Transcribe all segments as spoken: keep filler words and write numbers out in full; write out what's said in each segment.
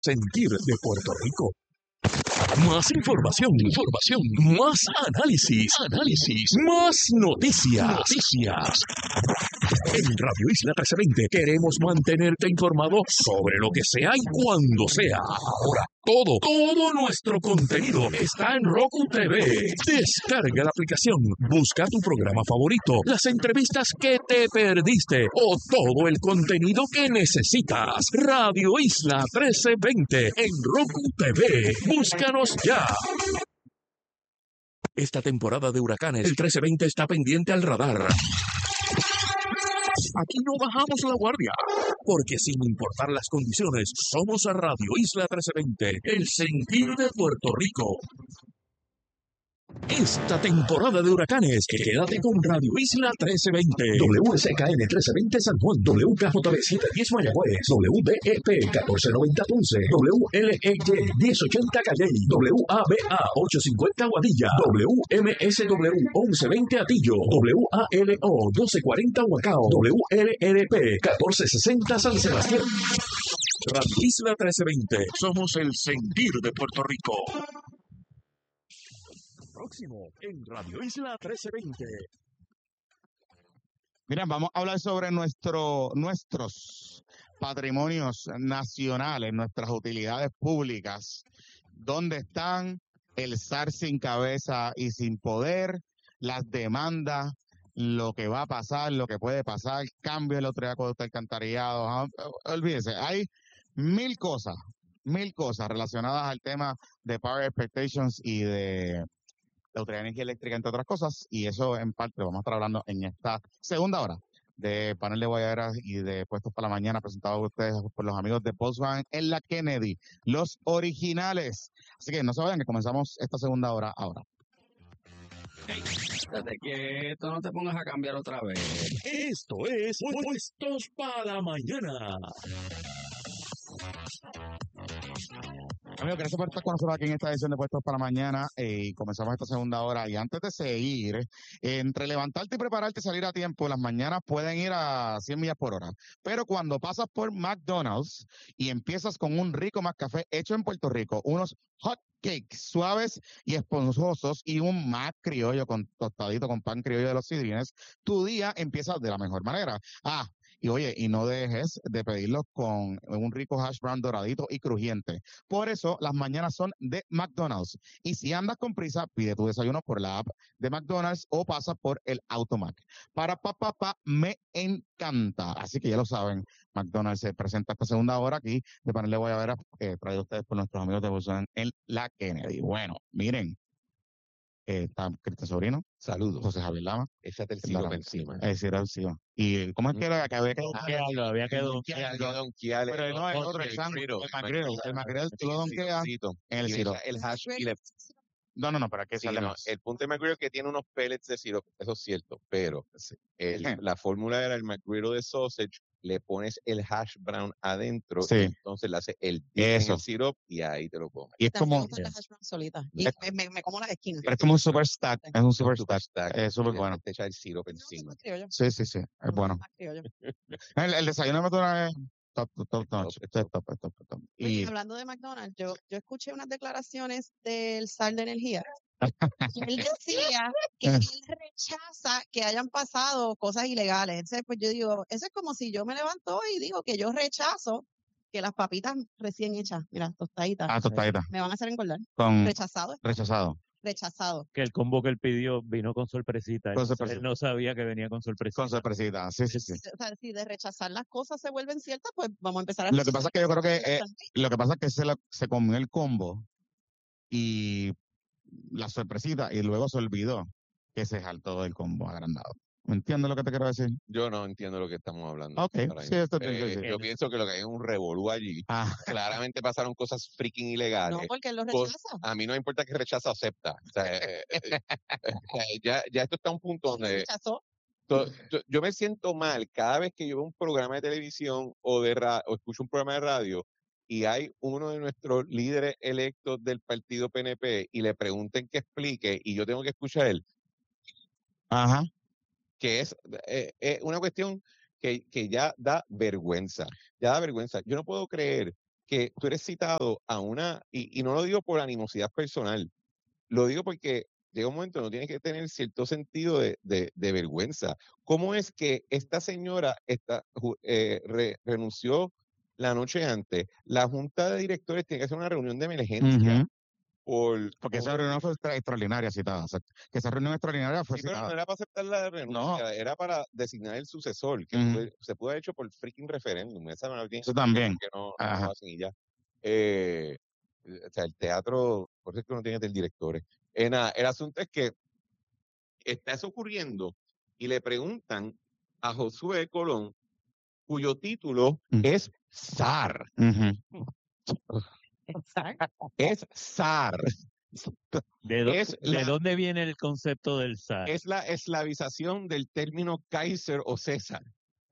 Sentir de Puerto Rico. Más información, información, más análisis, análisis, más noticias, noticias. En Radio Isla trece veinte queremos mantenerte informado sobre lo que sea y cuando sea. Ahora, todo, todo nuestro contenido está en Roku T V. Descarga la aplicación, busca tu programa favorito, las entrevistas que te perdiste o todo el contenido que necesitas. Radio Isla trece veinte en Roku T V. Búscanos ya. Esta temporada de huracanes, el trece veinte está pendiente al radar. Aquí no bajamos la guardia, porque sin importar las condiciones, somos a Radio Isla trece veinte, el sentir de Puerto Rico. Esta temporada de huracanes, quédate con Radio Isla trece veinte. W S K N trece veinte San Juan, W K J B setecientos diez Mayagüez, W D E P catorce noventa Ponce, W L E Y diez ochenta Calley, W A B A ochocientos cincuenta Guadilla, W M S W once veinte Atillo, W A L O doce cuarenta Huacao, W L R P catorce sesenta San Sebastián. Radio Isla trece veinte, somos el sentir de Puerto Rico. Próximo en Radio Isla trece veinte. Mira, vamos a hablar sobre nuestro, nuestros patrimonios nacionales, nuestras utilidades públicas. ¿Dónde están el S A R sin cabeza y sin poder? Las demandas, lo que va a pasar, lo que puede pasar, cambio en la autoridad de alcantarillado. Ah, olvídese, hay mil cosas, mil cosas relacionadas al tema de Power Expectations y de la Autoridad de Energía Eléctrica, entre otras cosas, y eso en parte vamos a estar hablando en esta segunda hora de Panel de Guayaberas y de Puestos para la Mañana, presentado a ustedes por los amigos de Volkswagen en la Kennedy, los originales. Así que no se vayan, que comenzamos esta segunda hora ahora. Hey, estate quieto, no te pongas a cambiar otra vez. Esto es Puestos para la Mañana. Amigos, gracias por estar con nosotros aquí en esta edición de Puestos para Mañana eh, y comenzamos esta segunda hora. Y antes de seguir, eh, entre levantarte y prepararte y salir a tiempo, las mañanas pueden ir a cien millas por hora. Pero cuando pasas por McDonald's y empiezas con un rico McCafé hecho en Puerto Rico, unos hot cakes suaves y esponjosos y un Mac criollo con tostadito con pan criollo de los Sidrines, tu día empieza de la mejor manera. Ah, y oye, y no dejes de pedirlos con un rico hash brown doradito y crujiente. Por eso, las mañanas son de McDonald's. Y si andas con prisa, pide tu desayuno por la app de McDonald's o pasa por el Automac. Para papá, pa, me encanta. Así que ya lo saben, McDonald's se presenta esta segunda hora aquí de Panel de Guayaberas, eh, traído a ustedes por nuestros amigos de Volkswagen en la Kennedy. Bueno, miren. Eh, está Cristian Sobrino. Saludos. José Javier Lama. Échate el sirope encima. Es decir, encima. ¿Y cómo es que era? Que había que donkearlo, había que donkearlo. Pero no, es otro, el sándwich, el macrero, el macrero, tú lo donkeas en el sirope. El hash y le... No, no, no, para que sí, sale no, más. el punto de McGriddle es que tiene unos pellets de sirope, eso es cierto, pero el, la fórmula era el McGriddle de sausage, le pones el hash brown adentro, sí. Y entonces le haces el dip en el sirope y ahí te lo comes. Y es como... La hash brown solita. Y es, me, me como las esquinas. Pero es como un super stack, es un super, super stack, stack, es súper bueno. Te echa el sirope encima. Sí, sí, sí, es no, bueno. El, el desayuno de McDonald's es top, top, top, top, top, top, top, top. Y hablando de McDonald's, yo, yo escuché unas declaraciones del S A R de Energía. Él decía que él rechaza que hayan pasado cosas ilegales. Entonces, pues yo digo, eso es como si yo me levanto y digo que yo rechazo que las papitas recién hechas, mira, tostaditas, ah, tostaditas, me van a hacer engordar. Con rechazado. Rechazado. Rechazado. Que el combo que él pidió vino con sorpresita. Con sorpresita. Él no sabía que venía con sorpresita. Con sorpresita, sí, sí, sí. O sea, si de rechazar las cosas se vuelven ciertas, pues vamos a empezar a... Lo que pasa es que yo creo que eh, lo que pasa es que se, lo, se comió el combo y la sorpresita y luego se olvidó que se saltó del combo agrandado. ¿Me entiendes lo que te quiero decir? Yo no entiendo lo que estamos hablando. Ok, sí, esto eh, te... yo pienso que lo que hay es un revolú allí. Ah. Claramente pasaron cosas freaking ilegales. No, porque él lo rechaza. A mí no me importa que rechaza o acepta. O sea, eh, eh, eh, ya, ya esto está a un punto donde... ¿Rechazó? Yo, yo me siento mal cada vez que yo veo un programa de televisión o, de ra o escucho un programa de radio y hay uno de nuestros líderes electos del partido P N P y le pregunten que explique y yo tengo que escuchar él. Ajá. Que es eh, eh, una cuestión que, que ya da vergüenza, ya da vergüenza. Yo no puedo creer que tú eres citado a una, y, y no lo digo por animosidad personal, lo digo porque llega un momento en que uno tiene que tener cierto sentido de, de, de vergüenza. ¿Cómo es que esta señora está, ju- eh, re- renunció la noche antes? La junta de directores tiene que hacer una reunión de emergencia Ujú. por, Porque esa por- reunión fue extra- extraordinaria citada. O sea, que esa reunión extraordinaria fue Sí, pero no citada. era para aceptar la No. renuncia, era para designar el sucesor, que Ujú. fue- se pudo haber hecho por freaking referéndum. Esa no tiene Eso sentido también. porque no, no Ajá. lo hacen y ya. Eh, o sea, el teatro, por eso es que uno tiene que tener directores. Eh, nada, el asunto es que está eso ocurriendo y le preguntan a Josué Colón, cuyo título Mm. es zar. Ujú. Es zar. ¿De, dó- Es de la, dónde viene el concepto del zar? es la eslavización del término Kaiser o César.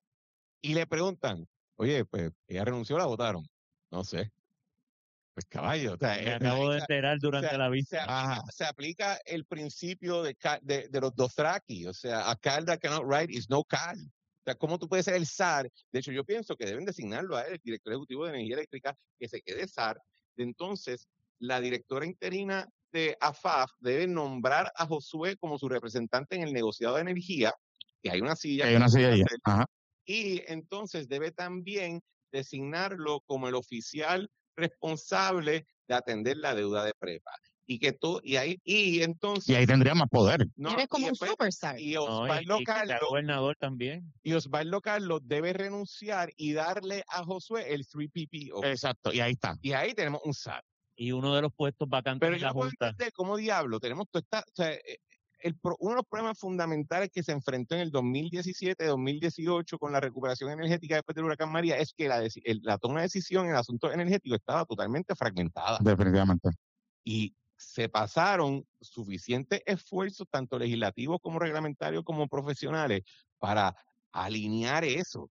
Y le preguntan, oye, pues ella renunció, la votaron. No sé. Pues caballo, o sea, Me eh, acabo o de sea, enterar se, durante la se vista. aplica, Ajá. se aplica el principio de, ca- de, de los Dothraki, o sea, a Khal that cannot write is no Khal. O sea, ¿cómo tú puedes ser el zar? De hecho, yo pienso que deben designarlo a él, el director ejecutivo de energía eléctrica, que se quede zar. Entonces, la directora interina de A F A F debe nombrar a Josué como su representante en el negociado de energía, que hay una silla Hay que una se silla puede ahí. hacer, Ajá. y entonces debe también designarlo como el oficial responsable de atender la deuda de prepa. Y que todo, y ahí, y Y entonces, ahí tendría más poder. no, Eres y como un después, superstar. y No, y, Osvaldo y que sea Carlos, gobernador también. y Osvaldo Carlos debe renunciar y darle a Josué el tres P P O. Exacto. Y ahí está. Y ahí tenemos un S A R. Y uno de los puestos vacantes Pero en yo la no puedo Junta. entender cómo diablo tenemos toda esta, o sea, eh, el, pro- uno de los problemas fundamentales que se enfrentó en el dos mil diecisiete, dos mil dieciocho con la recuperación energética después del huracán María es que la, deci- el- la toma de decisión en el asunto energético estaba totalmente fragmentada Definitivamente. y se pasaron suficientes esfuerzos, tanto legislativos como reglamentarios como profesionales, para alinear eso.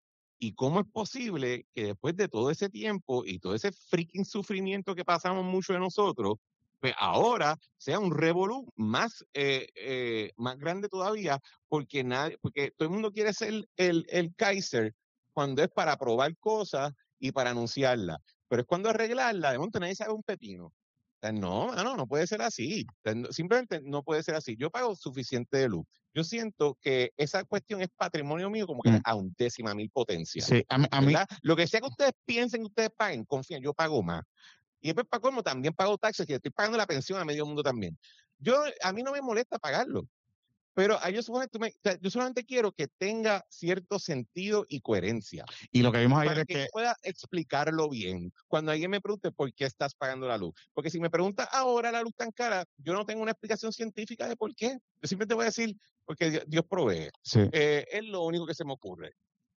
¿Y cómo es posible que después de todo ese tiempo y todo ese freaking sufrimiento que pasamos muchos de nosotros, pues ahora sea un revolú más, eh, eh, más grande todavía, porque nadie, porque todo el mundo quiere ser el, el Kaiser cuando es para probar cosas y para anunciarlas, pero es cuando arreglarla, de momento nadie sabe un pepino. O sea, no, mano, no puede ser así. O sea, no- simplemente no puede ser así. Yo pago suficiente de luz. Yo siento que esa cuestión es patrimonio mío como que Mm. a undécima mil potencia. Sí, a mí, a mí ¿Verdad? Lo que sea que ustedes piensen que ustedes paguen, confíen, yo pago más. Y después para colmo también pago taxes, que estoy pagando la pensión a medio mundo también. Yo, a mí no me molesta pagarlo. Pero a yo, supone- tú me- o sea, yo solamente quiero que tenga cierto sentido y coherencia y lo que vimos ayer para es que que yo pueda explicarlo bien. Cuando alguien me pregunte por qué estás pagando la luz. Porque si me pregunta ahora la luz tan cara, yo no tengo una explicación científica de por qué. Yo simplemente voy a decir, porque Dios, Dios provee. sí, Eh, es lo único que se me ocurre.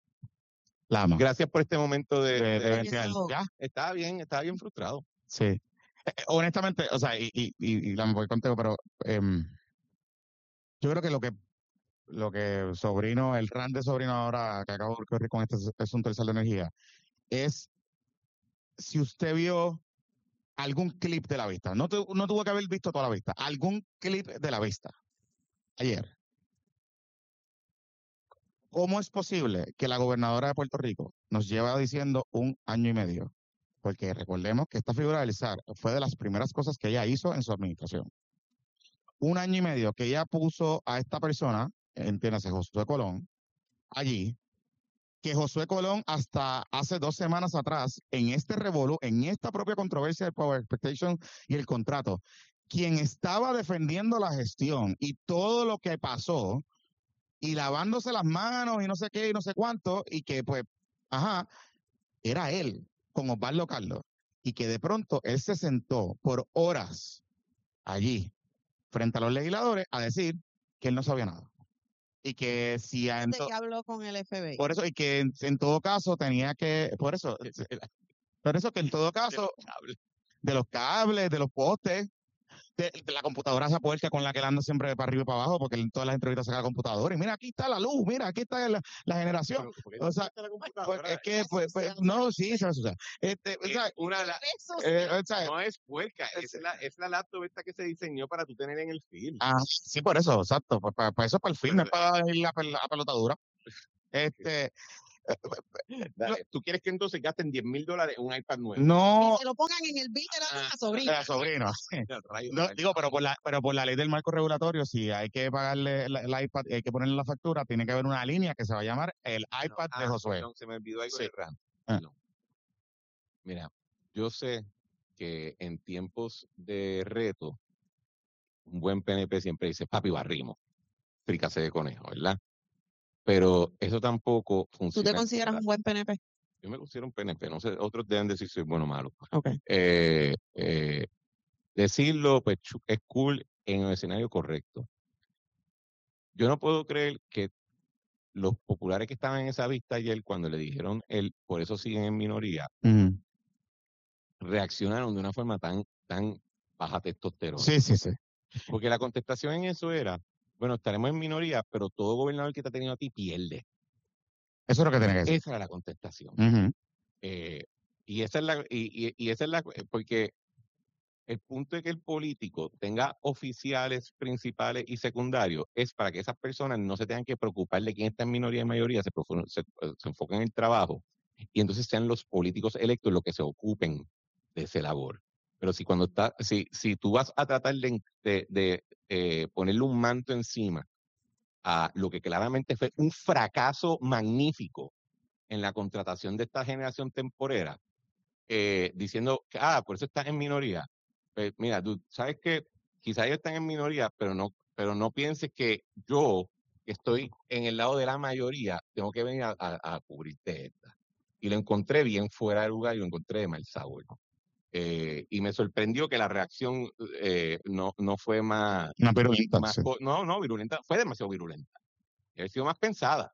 la ama. Gracias por este momento de... De, de- de Oye, ventilar. eso- Ya, estaba bien, estaba bien frustrado. sí. Eh, eh, honestamente, o sea, y, y, y, y la me voy contigo, pero em, yo creo que lo que lo que sobrino, el RAN de sobrino ahora que acabo de ocurrir con este as- asunto del sal de energía, es si usted vio algún clip de la vista, no, tu- no tuvo que haber visto toda la vista, algún clip de la vista ayer. ¿Cómo es posible que la gobernadora de Puerto Rico nos lleva diciendo un año y medio? Porque recordemos que esta figura del S A R fue de las primeras cosas que ella hizo en su administración. Un año y medio que ella puso a esta persona, entiéndase, Josué Colón, allí, que Josué Colón hasta hace dos semanas atrás, en este revolú, en esta propia controversia del Power Expectation y el contrato, quien estaba defendiendo la gestión y todo lo que pasó, y lavándose las manos y no sé qué y no sé cuánto, y que pues, ajá, era él con Osvaldo Carlos, y que de pronto él se sentó por horas allí, frente a los legisladores, a decir que él no sabía nada. Y que si a ¿De qué habló con el F B I? por eso, y que en, en todo caso tenía que, por eso, por eso que en todo caso, de los cables, de los postes, de, de la computadora esa puerca con la que él anda siempre para arriba y para abajo, porque en todas las entrevistas saca la computadora, y mira, aquí está la luz, mira, aquí está la, la generación. O sea, pues, es que, pues, pues, no, sí, se asusta. Este, o sea, Una, la- Eso eh, o sea, no es puerca, es la, es la laptop esta que se diseñó para tú tener en el film. ah, sí, por eso, exacto, pues, para, para eso es para el film, no es para ir a, pel- a pelotadura. Este, Dale, ¿tú quieres que entonces gasten diez mil dólares en un iPad nuevo? No, Que se lo pongan en el bill de la, Ah, la sobrina. la sobrina. Ya, rayos, No, rayos. digo, pero por la, pero por la ley del marco regulatorio, si hay que pagarle el, el iPad, hay que ponerle la factura, tiene que haber una línea que se va a llamar el No, iPad de ah, Josué. perdón, se me olvidó algo Sí. de RAM. Ah. Perdón. Mira, yo sé que en tiempos de reto, un buen P N P siempre dice, papi, barrimos, frícase de conejo, ¿verdad? Pero eso tampoco ¿Tú funciona. te consideras un buen P N P? Yo me considero un P N P, no sé, otros deben decir si soy bueno o malo. Ok. Eh, eh, decirlo, pues, chu- es cool en el escenario correcto. Yo no puedo creer que los populares que estaban en esa vista ayer, cuando le dijeron el por eso siguen en minoría, Ujú. reaccionaron de una forma tan, tan baja testosterona. Sí, sí, sí. Porque la contestación en eso era, bueno, estaremos en minoría, pero todo gobernador que te ha tenido a ti pierde. Eso es lo que tiene que decir. Esa era la contestación. Ujú. Eh, y esa es la, y, y- y esa es la, porque el punto de que el político tenga oficiales principales y secundarios es para que esas personas no se tengan que preocupar de quién está en minoría y mayoría, se, profu- se, se enfoquen en el trabajo y entonces sean los políticos electos los que se ocupen de esa labor. Pero si cuando está, si, si tú vas a tratar de, de, de, eh, ponerle un manto encima a lo que claramente fue un fracaso magnífico en la contratación de esta generación temporera, eh, diciendo que, ah, por eso están en minoría. Pues mira, tú sabes que quizás ellos están en minoría, pero no, pero no pienses que yo, que estoy en el lado de la mayoría, tengo que venir a, a, a cubrirte esta. Y lo encontré bien fuera de lugar y lo encontré de mal sabor. Eh, y me sorprendió que la reacción eh, no, no fue más, Una pirulita, más sí. co- no, no, virulenta, fue demasiado virulenta. Debe haber sido más pensada.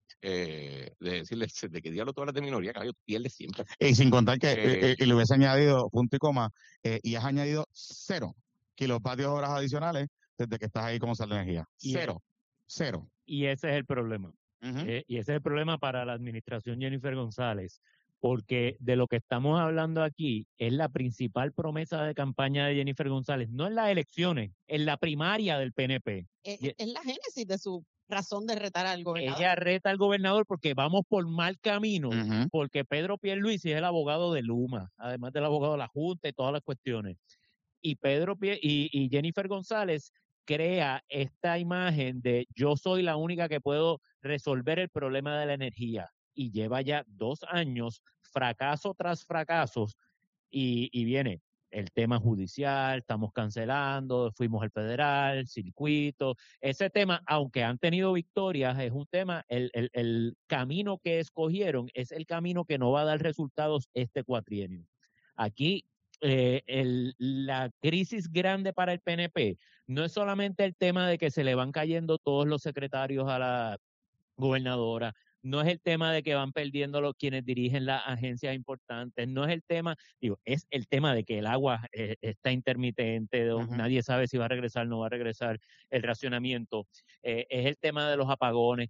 Eh, de decirle, de que diablo tú hablas de minoría, caballo, tú pierdes siempre. Y sin contar que eh, Eh, eh, y le hubiese añadido punto y coma, eh, y has añadido cero kilovatios horas adicionales desde que estás ahí como sal de energía. Y- Cero. Cero. Y ese es el problema. Ujú. Eh, y ese es el problema para la administración Jennifer González, porque de lo que estamos hablando aquí es la principal promesa de campaña de Jennifer González, no en las elecciones, en la primaria del P N P. Es, Y- es la génesis de su razón de retar al gobernador. Ella reta al gobernador porque vamos por mal camino, Ujú. porque Pedro Pierluisi es el abogado de Luma, además del abogado de la Junta y todas las cuestiones. Y Pedro Pie- y, y Jennifer González crea esta imagen de yo soy la única que puedo resolver el problema de la energía. Y lleva ya dos años, fracaso tras fracasos, y, y viene el tema judicial, estamos cancelando, fuimos al federal, circuito, ese tema, aunque han tenido victorias, es un tema, el, el, el camino que escogieron es el camino que no va a dar resultados este cuatrienio. Aquí eh, el, la crisis grande para el P N P no es solamente el tema de que se le van cayendo todos los secretarios a la gobernadora, no es el tema de que van perdiendo los quienes dirigen las agencias importantes, no es el tema, digo, es el tema de que el agua eh, está intermitente, Ujú. nadie sabe si va a regresar, no va a regresar, el racionamiento, eh, es el tema de los apagones,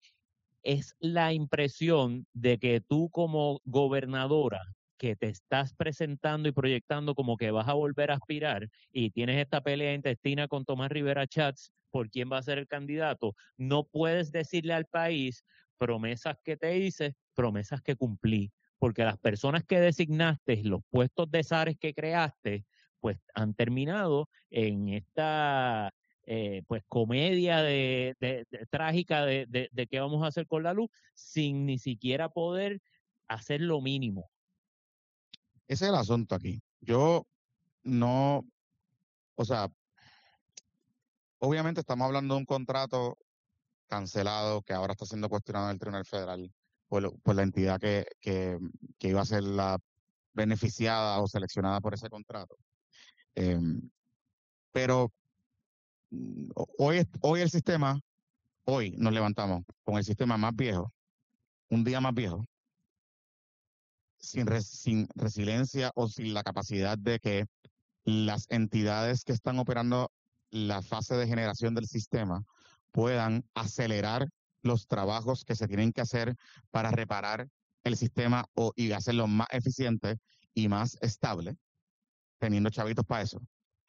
es la impresión de que tú como gobernadora que te estás presentando y proyectando como que vas a volver a aspirar y tienes esta pelea intestina con Tomás Rivera Chats por quién va a ser el candidato, no puedes decirle al país promesas que te hice, promesas que cumplí, porque las personas que designaste, los puestos de zares que creaste, pues han terminado en esta eh, pues comedia de, de, de trágica de, de, de qué vamos a hacer con la luz, sin ni siquiera poder hacer lo mínimo. Ese es el asunto aquí. Yo no, o sea, obviamente estamos hablando de un contrato cancelado que ahora está siendo cuestionado en el Tribunal Federal por, lo- por la entidad que, que, que iba a ser la beneficiada o seleccionada por ese contrato. Em, pero mm, ho- hoy, es- hoy el sistema, hoy nos levantamos con el sistema más viejo, un día más viejo, sin, res- sin resiliencia o sin la capacidad de que las entidades que están operando la fase de generación del sistema puedan acelerar los trabajos que se tienen que hacer para reparar el sistema o, y hacerlo más eficiente y más estable, teniendo chavitos para eso.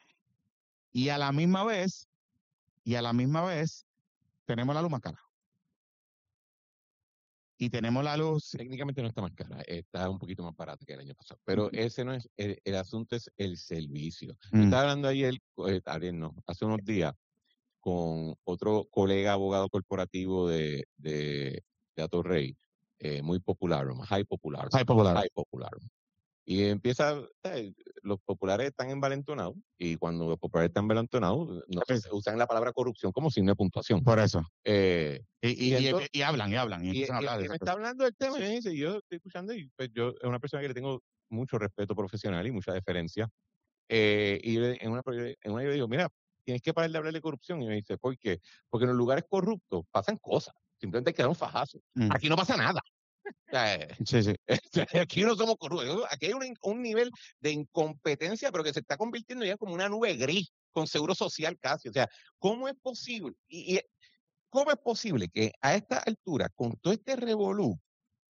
Y a la misma vez, y a la misma vez, tenemos la luz más cara. y tenemos la luz. Técnicamente no está más cara, está un poquito más barata que el año pasado, pero ese no es, el, el asunto es el servicio. Yo Mm. estaba hablando ayer, eh, ayer no, hace unos días, con otro colega abogado corporativo de, de, de Atorrey, eh, muy popular, high popular, High popular. high popular. Y empieza, eh, los populares están envalentonados, y cuando los populares están envalentonados, no se usan la palabra corrupción como signo de puntuación. Por eso. Eh, Y, y, y y, entonces- y hablan, y hablan, y y, empiezan a y- hablar. y de me esas está hablando del tema y me dice, yo estoy escuchando y pues yo es una persona que le tengo mucho respeto profesional y mucha deferencia. Eh, y yo le- en una, en una yo le digo, mira, tienes que parar de hablar de corrupción. Y me dice, ¿por qué? Porque en los lugares corruptos pasan cosas. Simplemente queda un fajazo. Mm. Aquí no pasa nada. O sea, eh, Sí, sí. aquí no somos corruptos. Aquí hay un, un nivel de incompetencia, pero que se está convirtiendo ya como una nube gris, con seguro social casi. O sea, ¿cómo es posible? Y, y ¿cómo es posible que a esta altura, con todo este revolú, o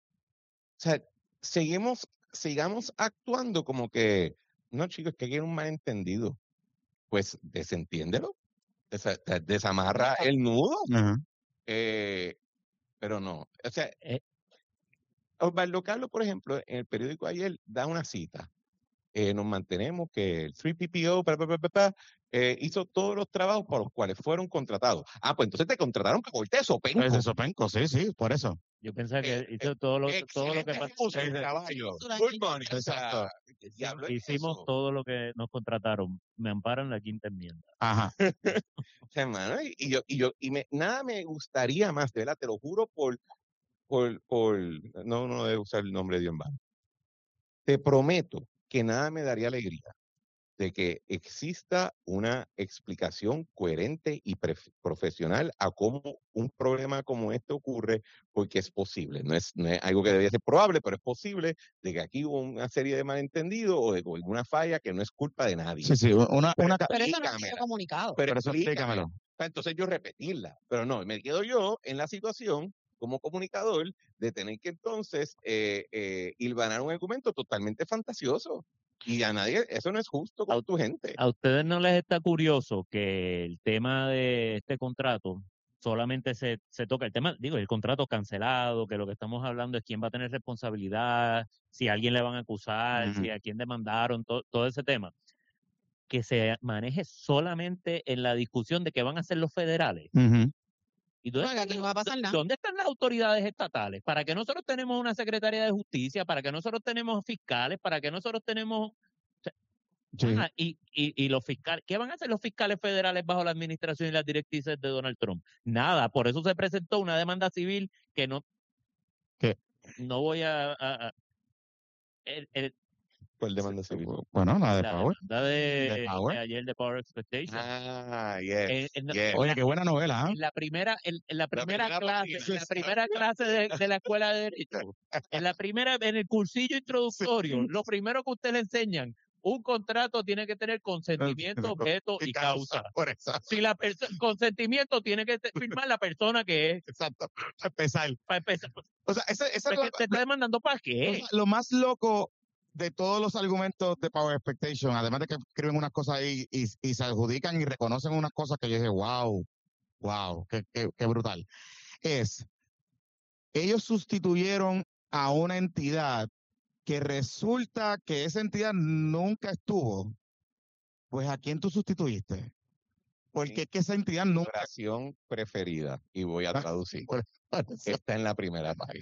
sea, seguimos, sigamos actuando como que, no, chicos, que aquí hay un malentendido? Pues desentiéndelo, desa- de- desamarra el nudo, Ajá. eh, pero no. O sea, Eh, Osvaldo Carlos, por ejemplo, en el periódico ayer da una cita. Eh, nos mantenemos que el tres P P O pa, pa, pa, pa, pa, eh, hizo todos los trabajos por los cuales fueron contratados. Ah, pues entonces te contrataron para corte de sopenco. Ese sopenco, sí, sí, por eso. yo pensaba que Eh, hizo todo lo, todo lo que Excelente pasó. rebusque, caballo. Una Good niña. morning. O sea, Exacto. ¿qué diablo es Hicimos eso? todo lo que nos contrataron. Me amparan la quinta enmienda. Ajá. O sea, hermano, y, y yo, y yo, y me, nada me gustaría más, de verdad, te lo juro por, por, por, no, no debo usar el nombre de Dios en vano. Te prometo que nada me daría alegría de que exista una explicación coherente y pref- profesional a cómo un problema como este ocurre, porque es posible. No es, no es algo que debería ser probable, pero es posible de que aquí hubo una serie de malentendidos o de alguna falla que no es culpa de nadie. Sí, sí, una, Pero una, ca- Pero eso no ha sido explícamela. comunicado. Pero Por eso explícamela. explícamelo. Para entonces yo repetirla. Pero no, me quedo yo en la situación como comunicador de tener que entonces eh, eh, hilvanar un argumento totalmente fantasioso. Y a nadie, eso no es justo con tu gente. ¿A ustedes no les está curioso que el tema de este contrato solamente se, se toca el tema, digo, el contrato cancelado, que lo que estamos hablando es quién va a tener responsabilidad, si a alguien le van a acusar, Ujú. si a quién demandaron, to- todo ese tema, que se maneje solamente en la discusión de qué van a hacer los federales? Ujú. ¿Y dónde, Bueno, que aquí no va a pasar nada. dónde están las autoridades estatales? ¿Para qué nosotros tenemos una Secretaría de Justicia? ¿Para qué nosotros tenemos fiscales? ¿Para qué nosotros tenemos... Sí. Ajá, y, y, y los fiscales, ¿qué van a hacer los fiscales federales bajo la administración y las directrices de Donald Trump? Nada, por eso se presentó una demanda civil que no, ¿Qué? no voy a, a- a- el- el- ¿Cuál demanda civil? Bueno, la de la Power. demanda de, De Power. de ayer de Power Expectation. Ah, yes, Eh, eh, no, yes. Oye, qué buena novela, ¿ah? En la primera, en, en la primera primera clase, página. en la primera clase de, de la escuela de derecho, en la primera, en el cursillo introductorio, lo primero que usted le enseñan, un contrato tiene que tener consentimiento, objeto y causa. Por eso. Si la perso- consentimiento tiene que te- firmar la persona que es, Exacto. Para empezar. para empezar. O sea, esa, esa es Porque la- te está demandando para o qué. sea, lo más loco de todos los argumentos de Power Expectation, además de que escriben unas cosas ahí y, y se adjudican y reconocen unas cosas que yo dije, wow, wow, qué, qué, qué brutal, es, ellos sustituyeron a una entidad que resulta que esa entidad nunca estuvo. Pues, ¿a quién tú sustituiste? Porque es que esa entidad Mi nunca oración preferida, y voy a Ah, traducir, por- está en la primera página.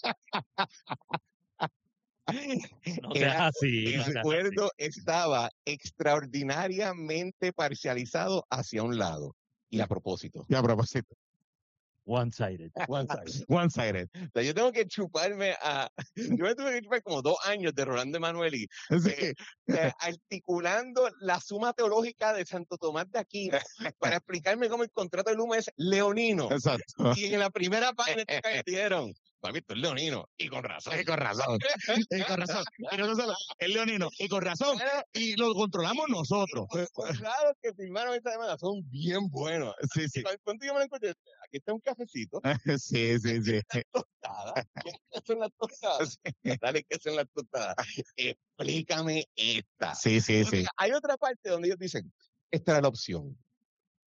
No seas Era- así. El no seas recuerdo estaba extraordinariamente parcializado hacia un lado. Y a propósito, Y a propósito, así. One-sided. one-sided. one-sided. O sea, yo tengo que chuparme a. Yo me tuve que chupar como dos años de Rolando Emanueli, Así eh, que, eh, articulando la suma teológica de Santo Tomás de Aquino para explicarme cómo el contrato de Luma es leonino. exacto. Y en la primera página te cayeron. Papi, esto es leonino. Y con razón. Y con razón. Y con razón. Y no solo el leonino. Y con razón. Y lo controlamos nosotros. Los abogados que firmaron esta demanda son bien buenos. Sí, sí. Y cuando- cuando yo me lo encontré, aquí está un cafecito, Sí, sí, sí. tostada. ¿Qué son las tostadas? Dale, ¿qué son las tostadas? Explícame esta. Sí, sí, sí. Hay otra parte donde ellos dicen, esta era la opción.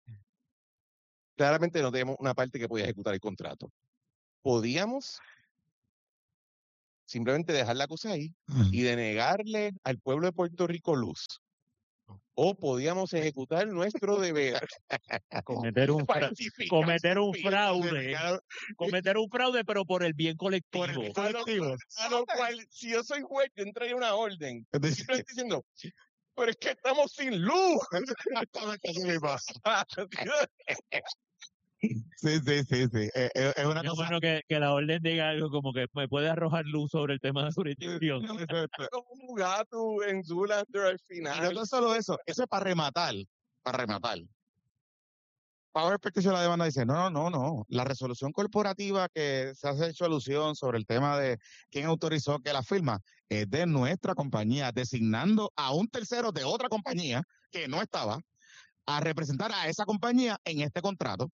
Claramente no tenemos una parte que podía ejecutar el contrato. Podíamos simplemente dejar la cosa ahí y denegarle al pueblo de Puerto Rico luz. O podíamos ejecutar nuestro deber. Cometer un, fra Falsificar cometer un certificados fraude, certificados. cometer un fraude, pero por el bien Por el colectivo. bien A lo, colectivo. a lo cual, si yo soy juez, yo entraría una orden. Simplemente diciendo, pero es que estamos sin luz. Exactamente así me pasa. Sí, sí, sí, sí. Eh, eh, es una Es cosa. bueno que, que la orden diga algo como que me puede arrojar luz sobre el tema de jurisdicción. Como un gato en Zoolander al Y no final. tan solo eso, eso es para rematar, para rematar. Power Petition, la demanda dice, no, no, no, no. La resolución corporativa que se hace hecho alusión sobre el tema de quién autorizó que la firma es de nuestra compañía, designando a un tercero de otra compañía que no estaba a representar a esa compañía en este contrato,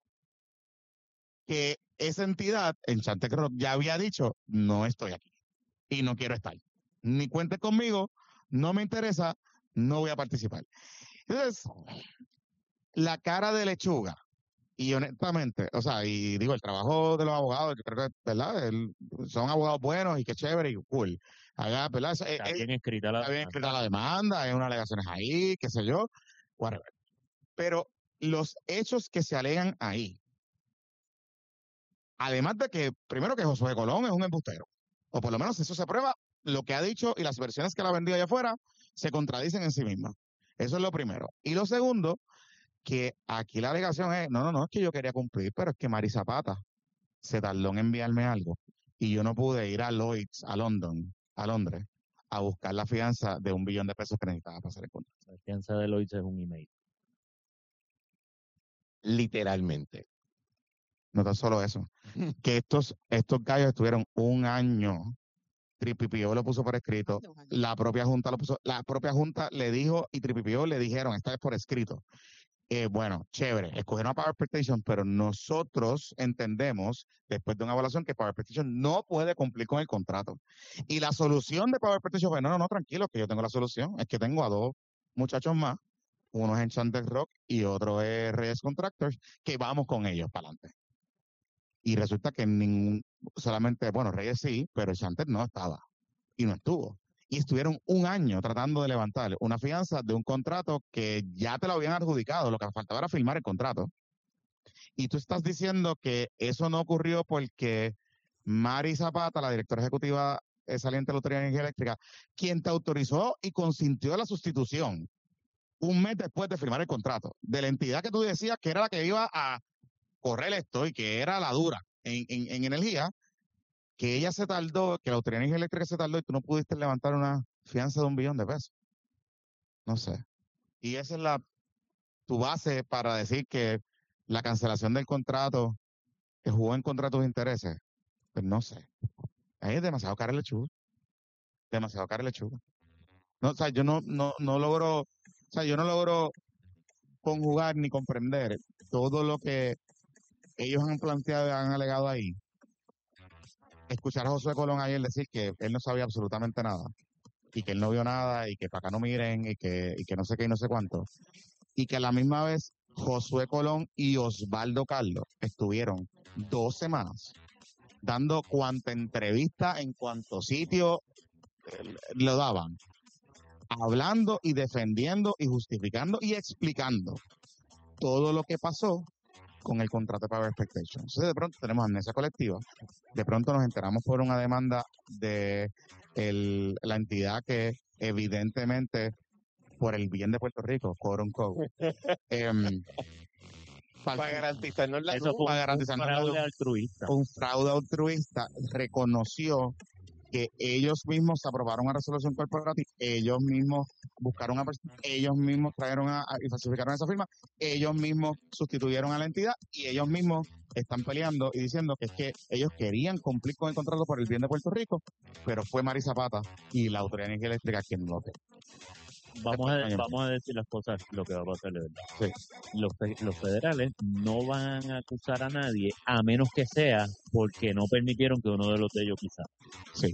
que esa entidad, Enchanted Rock, ya había dicho, no estoy aquí y no quiero estar. Ni cuente conmigo, no me interesa, no voy a participar. Entonces, la cara de lechuga, y honestamente, o sea, y digo, el trabajo de los abogados, yo creo que, ¿verdad? El, son abogados buenos y qué chévere y cool. Haga, ¿verdad? Eso, Está eh, bien escrita la está bien demanda. escrita la demanda, hay unas alegaciones ahí, qué sé yo, whatever. Pero los hechos que se alegan ahí, además de que, primero que Josué Colón es un embustero, o por lo menos eso se prueba, lo que ha dicho y las versiones que él ha vendido allá afuera se contradicen en sí mismas. Eso es lo primero. Y lo segundo, que aquí la alegación es, no, no, no, es que yo quería cumplir, pero es que Mari Zapata se tardó en enviarme algo y yo no pude ir a Lloyd's, a London, a Londres, a buscar la fianza de un billón de pesos que necesitaba para hacer el contrato. La fianza de Lloyds es un email. Literalmente. No tan solo eso, que estos, estos gallos estuvieron un año, Tripipio lo puso por escrito, Dos años. la propia Junta lo puso, la propia Junta le dijo y Tripipio le dijeron, esta vez por escrito, eh, bueno, chévere, escogieron a Power Petition, pero nosotros entendemos, después de una evaluación, que Power Petition no puede cumplir con el contrato. Y la solución de Power Petition fue, no, no, no, tranquilo, que yo tengo la solución, es que tengo a dos muchachos más, uno es Enchanted Rock y otro es Reyes Contractors, que vamos con ellos para adelante. Y resulta que ningún, solamente, bueno, Reyes sí, pero Enchanted no estaba y no estuvo. Y estuvieron un año tratando de levantar una fianza de un contrato que ya te lo habían adjudicado, lo que faltaba era firmar el contrato. Y tú estás diciendo que eso no ocurrió porque Mari Zapata, la directora ejecutiva eh, saliente de la Autoridad de Energía Eléctrica, quien te autorizó y consintió la sustitución un mes después de firmar el contrato, de la entidad que tú decías que era la que iba a correr esto y que era la dura en, en, en energía, que ella se tardó, que la Autoridad de Energía Eléctrica se tardó y tú no pudiste levantar una fianza de un billón de pesos. No sé. Y esa es la tu base para decir que la cancelación del contrato que jugó en contra de tus intereses. Pues no sé. Ahí es demasiado cara el lechuga. Demasiado cara el lechuga. No, o sea, yo no, no, no logro, o sea, yo no logro conjugar ni comprender todo lo que ellos han planteado y han alegado ahí. Escuchar a Josué Colón ayer decir que él no sabía absolutamente nada y que él no vio nada y que para acá no miren y que, y que no sé qué y no sé cuánto. Y que a la misma vez Josué Colón y Osvaldo Carlos estuvieron dos semanas dando cuanta entrevista en cuanto sitio eh, lo daban, hablando y defendiendo y justificando y explicando todo lo que pasó con el contrato de Power Expectation. Entonces, de pronto tenemos amnesia colectiva, de pronto nos enteramos por una demanda de el, la entidad que evidentemente, por el bien de Puerto Rico, quote unquote, eh, Para garantizarnos la Eso luz. fue un, para un garantizarnos la fraude luz. altruista. Un fraude altruista reconoció que ellos mismos aprobaron una resolución corporativa, ellos mismos buscaron a personas, ellos mismos trajeron a, a- y falsificaron esa firma, ellos mismos sustituyeron a la entidad y ellos mismos están peleando y diciendo que es que ellos querían cumplir con el contrato por el bien de Puerto Rico, pero fue Mari Zapata y la Autoridad de Energía Eléctrica quien lo hizo. Vamos a, Año. vamos a decir las cosas, lo que va a pasar de verdad. Sí. Los, fe- los federales no van a acusar a nadie a menos que sea porque no permitieron que uno de los de ellos pisara. Sí.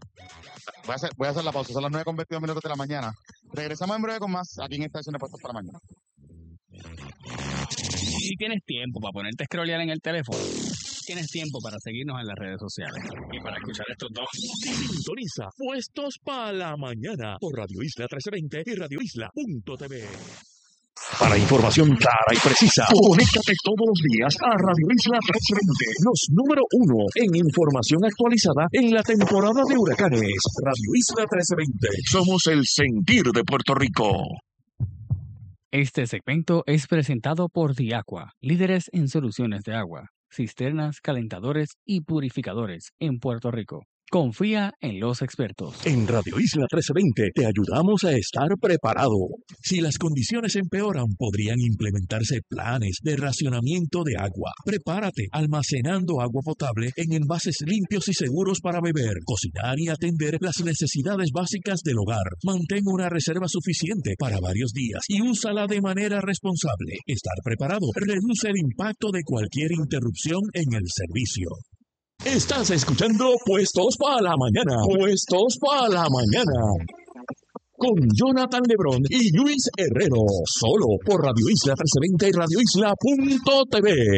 Voy a hacer, voy a hacer la pausa, son las nueve con veintidós minutos de la mañana. Regresamos en breve con más aquí en Estación de Puestos para la Mañana. Si tienes tiempo para ponerte a scrollear en el teléfono, tienes tiempo para seguirnos en las redes sociales y para escuchar estos dos. Sintoniza Puestos para la Mañana por Radio Isla trece veinte y radio isla punto t v. Para información clara y precisa, conéctate todos los días a Radio Isla trece veinte, los número uno en información actualizada en la temporada de huracanes. Radio Isla trece veinte, somos el sentir de Puerto Rico. Este segmento es presentado por Diaqua, líderes en soluciones de agua, cisternas, calentadores y purificadores en Puerto Rico. Confía en los expertos. En Radio Isla trece veinte te ayudamos a estar preparado. Si las condiciones empeoran, podrían implementarse planes de racionamiento de agua. Prepárate almacenando agua potable en envases limpios y seguros para beber, cocinar y atender las necesidades básicas del hogar. Mantén una reserva suficiente para varios días y úsala de manera responsable. Estar preparado reduce el impacto de cualquier interrupción en el servicio. Estás escuchando Puestos para la Mañana. Puestos para la Mañana. Con Jonathan Lebrón y Luis Herrero. Solo por Radio Isla trece veinte y radio isla punto t v.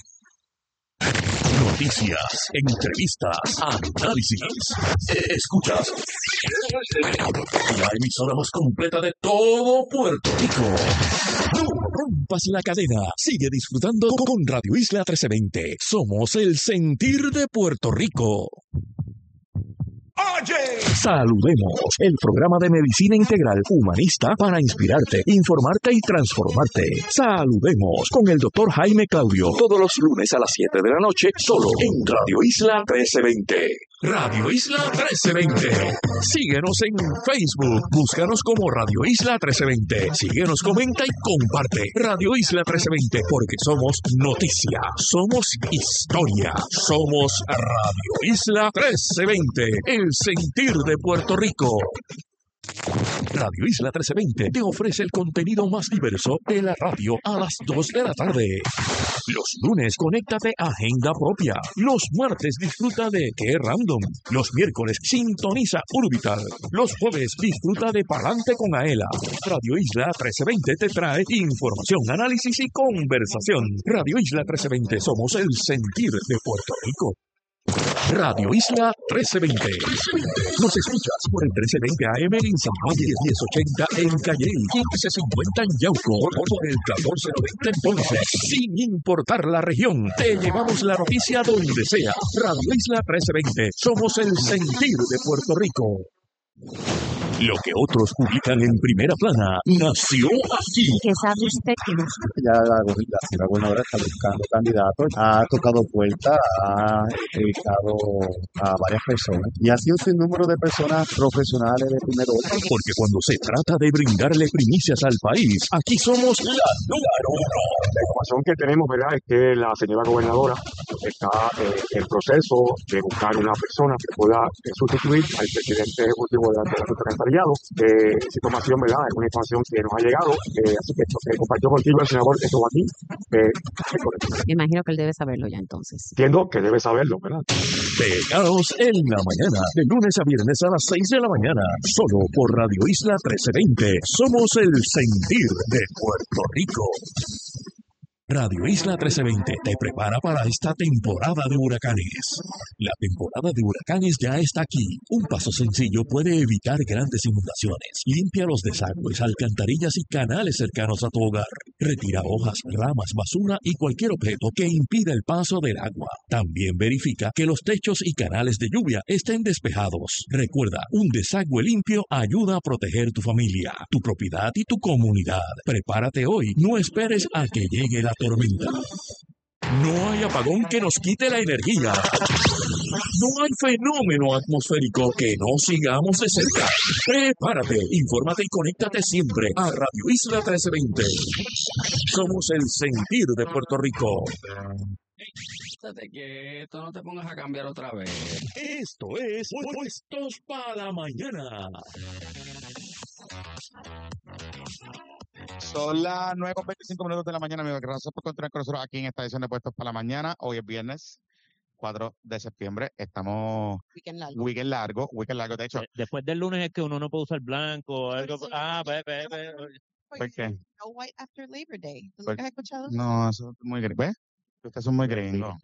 Noticias, entrevistas, análisis. Escuchas la emisora más completa de todo Puerto Rico. No rompas la cadena. Sigue disfrutando con Radio Isla trece veinte. Somos el sentir de Puerto Rico. Oye, saludemos el programa de medicina integral humanista para inspirarte, informarte y transformarte. Saludemos con el doctor Jaime Claudio todos los lunes a las siete de la noche solo en Radio Isla trece veinte. Radio Isla trece veinte. Síguenos en Facebook, búscanos como Radio Isla trece veinte. Síguenos, comenta y comparte. Radio Isla trece veinte, porque somos noticia, somos historia, somos Radio Isla trece veinte, el sentir de Puerto Rico. Radio Isla trece veinte te ofrece el contenido más diverso de la radio a las dos de la tarde. Los lunes, conéctate a Agenda Propia. Los martes, disfruta de Qué Random. Los miércoles, sintoniza Urbital. Los jueves, disfruta de Palante con Aela. Radio Isla trece veinte te trae información, análisis y conversación. Radio Isla trece veinte, somos el sentir de Puerto Rico. Radio Isla trece veinte. Nos escuchas por el trece veinte A M en San Juan, diez mil ochenta en Calle, quince cincuenta en Yauco, por el catorce noventa en Ponce. Sin importar la región, te llevamos la noticia donde sea. Radio Isla trece veinte, somos el sentir de Puerto Rico. Lo que otros publican en primera plana nació aquí. ¿Qué sabe usted que no? Ya la, la señora gobernadora está buscando candidatos, ha tocado puertas, ha entrevistado a varias personas y ha sido un sinnúmero de personas profesionales de primer orden. Porque cuando se trata de brindarle primicias al país, aquí somos la número uno. La información que tenemos, ¿verdad?, es que la señora gobernadora está eh, en proceso de buscar una persona que pueda eh, sustituir al presidente ejecutivo de la Junta de Empresariado. Eh, esa información, ¿verdad?, es una información que nos ha llegado, eh, así que esto que compartió contigo el senador estuvo aquí. Eh, Me imagino que él debe saberlo ya entonces. Entiendo que debe saberlo, ¿verdad? Pegados en la mañana, de lunes a viernes a las seis de la mañana, solo por Radio Isla trece veinte. Somos el sentir de Puerto Rico. Radio Isla trece veinte te prepara para esta temporada de huracanes. La temporada de huracanes ya está aquí. Un paso sencillo puede evitar grandes inundaciones. Limpia los desagües, alcantarillas y canales cercanos a tu hogar. Retira hojas, ramas, basura y cualquier objeto que impida el paso del agua. También verifica que los techos y canales de lluvia estén despejados. Recuerda, un desagüe limpio ayuda a proteger tu familia, tu propiedad y tu comunidad. Prepárate hoy. No esperes a que llegue la tormenta. No hay apagón que nos quite la energía. No hay fenómeno atmosférico que no sigamos de cerca. Prepárate, infórmate y conéctate siempre a Radio Isla trece veinte. Somos el sentir de Puerto Rico. Estate quieto, no te pongas a cambiar otra vez. Esto es Puestos para la Mañana. Son las nueve con veinticinco minutos de la mañana, amigos. Gracias por continuar con nosotros aquí en esta edición de Puestos para la Mañana. Hoy es viernes cuatro de septiembre. Estamos Weekend largo. weekend largo, weekend largo. De hecho, Después del lunes es que uno no puede usar blanco. Algo, Eso- ah, ve, ve, ve. ¿por qué? No white after Labor Day. ¿Tú ¿Por nunca has escuchado? No, eso es muy gringo. ¿Ves? Ustedes son muy gringos. Sí.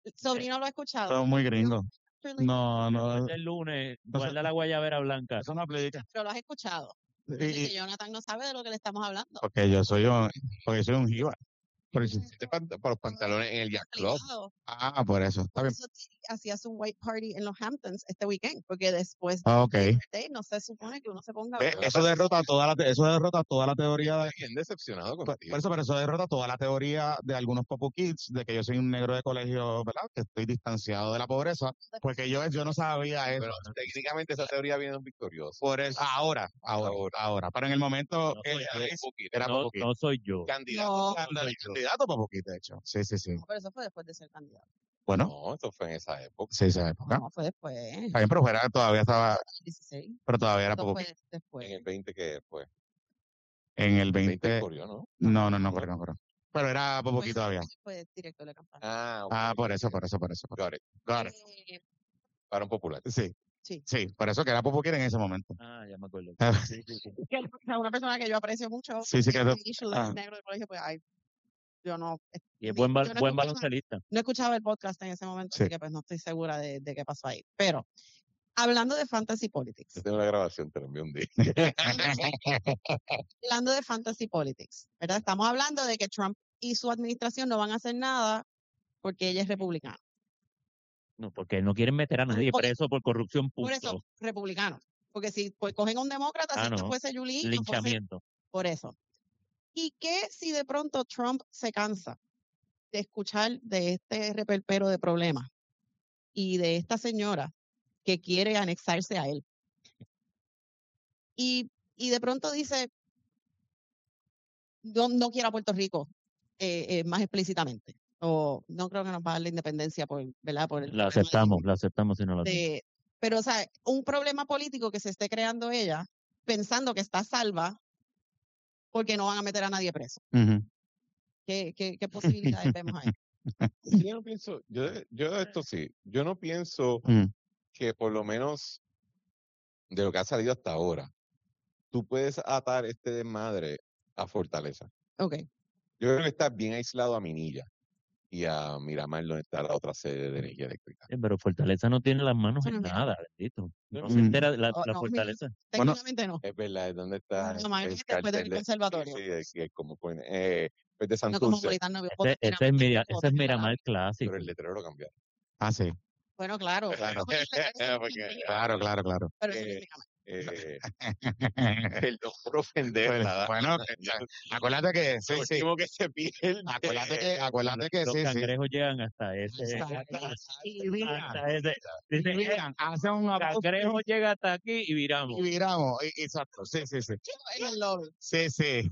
Sobrino lo ha escuchado. Son muy gringos. Really, No, no, El lunes, no sé, guarda la guayabera blanca. eso no aplica. pero lo has escuchado. Y, Así que y- Jonathan no sabe de lo que le estamos hablando. porque yo soy un, porque soy un jiba. Por eso, Este pant- por los pantalones en el Yacht Club. Obligado. ah, por eso, está Por bien. eso Titi hacías un white party en los Hamptons este weekend, porque después Ah, ok. de Labor Day no se supone que uno se ponga Eh, blanco. Eso derrota toda la, te- eso derrota toda la teoría de, Estoy bien decepcionado por contigo. por eso, pero eso derrota toda la teoría de algunos Popo Kids de que yo soy un negro de colegio, ¿verdad? Que estoy distanciado de la pobreza, porque yo, yo no sabía eso. Pero técnicamente esa teoría viene victoriosa. Por eso, ahora, ahora, Ahora. ahora. Pero en el momento No eh, soy era, yo. eso, Poquito. era No, Popo Kid. no soy yo. Candidato. No, Candid- soy yo. Candidato Popo Kid, de hecho. Sí, sí, sí. no, pero eso fue después de ser candidato. Bueno, No, eso fue en esa época. sí, esa época. No, fue después. Está bien, pero fuera, todavía estaba, dieciséis. pero todavía era Eso Popo Kid. fue después. En el veinte que fue. En el El veinte veinte, corrió, ¿no? no, no, no, pero no, pero. Pero era Popo Fue, Kid todavía. fue director de campaña. Ah, ok. Ah, por eso, por eso, por eso. por eso. Got it. Got it. Eh, Para un popular. Sí, sí. sí, por eso que era Popo Kid en ese momento. Ah, ya me acuerdo. Sí, sí, sí. Que o sea, una persona que yo aprecio mucho, Sí, sí, que que eso- es issue ah. del negro del colegio, pues ay, yo no, Y es ni- buen, ba- yo no buen escuchaba- baloncelista. no escuchaba el podcast en ese momento, Sí. así que pues no estoy segura de, de qué pasó ahí. Pero, hablando de fantasy politics, Yo tengo la grabación, te lo envío un día. hablando de fantasy politics, ¿verdad? Estamos hablando de que Trump y su administración no van a hacer nada porque ella es republicana. No, porque no quieren meter a nadie Porque- preso por corrupción, Por punto. eso, republicano. Porque si pues, cogen a un demócrata, Ah, si esto no. fuese Yulín, no fuese Linchamiento. por eso. ¿Y qué si de pronto Trump se cansa de escuchar de este reperpero de problemas y de esta señora que quiere anexarse a él? Y, y de pronto dice, yo no quiero a Puerto Rico eh, eh, más explícitamente. O no creo que nos va a dar la independencia por, ¿verdad? Por el La problema de- aceptamos, la aceptamos si no la hacemos. de- pero, o sea, un problema político que se esté creando ella pensando que está salva porque no van a meter a nadie preso. Ujú. ¿Qué, qué, qué posibilidades vemos ahí? Sí, yo no pienso, yo, yo esto sí, yo no pienso Mm. que por lo menos de lo que ha salido hasta ahora, tú puedes atar este desmadre a Fortaleza. Ok. Yo creo que está bien aislado a Minilla y a Miramar, donde está la otra sede de energía eléctrica. Sí, pero Fortaleza no tiene las manos Eso en no es nada, bendito. No Mm. se entera de la, Oh, la no, Fortaleza. Bueno, Técnicamente no. Es verdad, es donde está No, más el después del cartel de, conservatorio. sí, es que como ponen, eh, pues de No como Santurce, Moritán, no, Ese, ese es, Mira- ese es Miramar clásico. pero el letrero lo cambiaron. Ah, sí. Bueno, claro. Claro. Porque eso es Porque- técnicamente, Claro, claro, claro. pero eso es Eh, técnicamente. Eh, perdón por ofenderla. Bueno, que- acuérdate que sí, Lo sí. último que se pierde. Acuérdate que, acuérdate que Los sí, sí. cangrejos llegan hasta ese. Exacto. Y viran, Hasta ese. Dice, y viran, hacen un el cangrejo llega hasta aquí y viramos. y viramos. y- Exacto, sí, sí, sí. En el lobby. Sí, sí.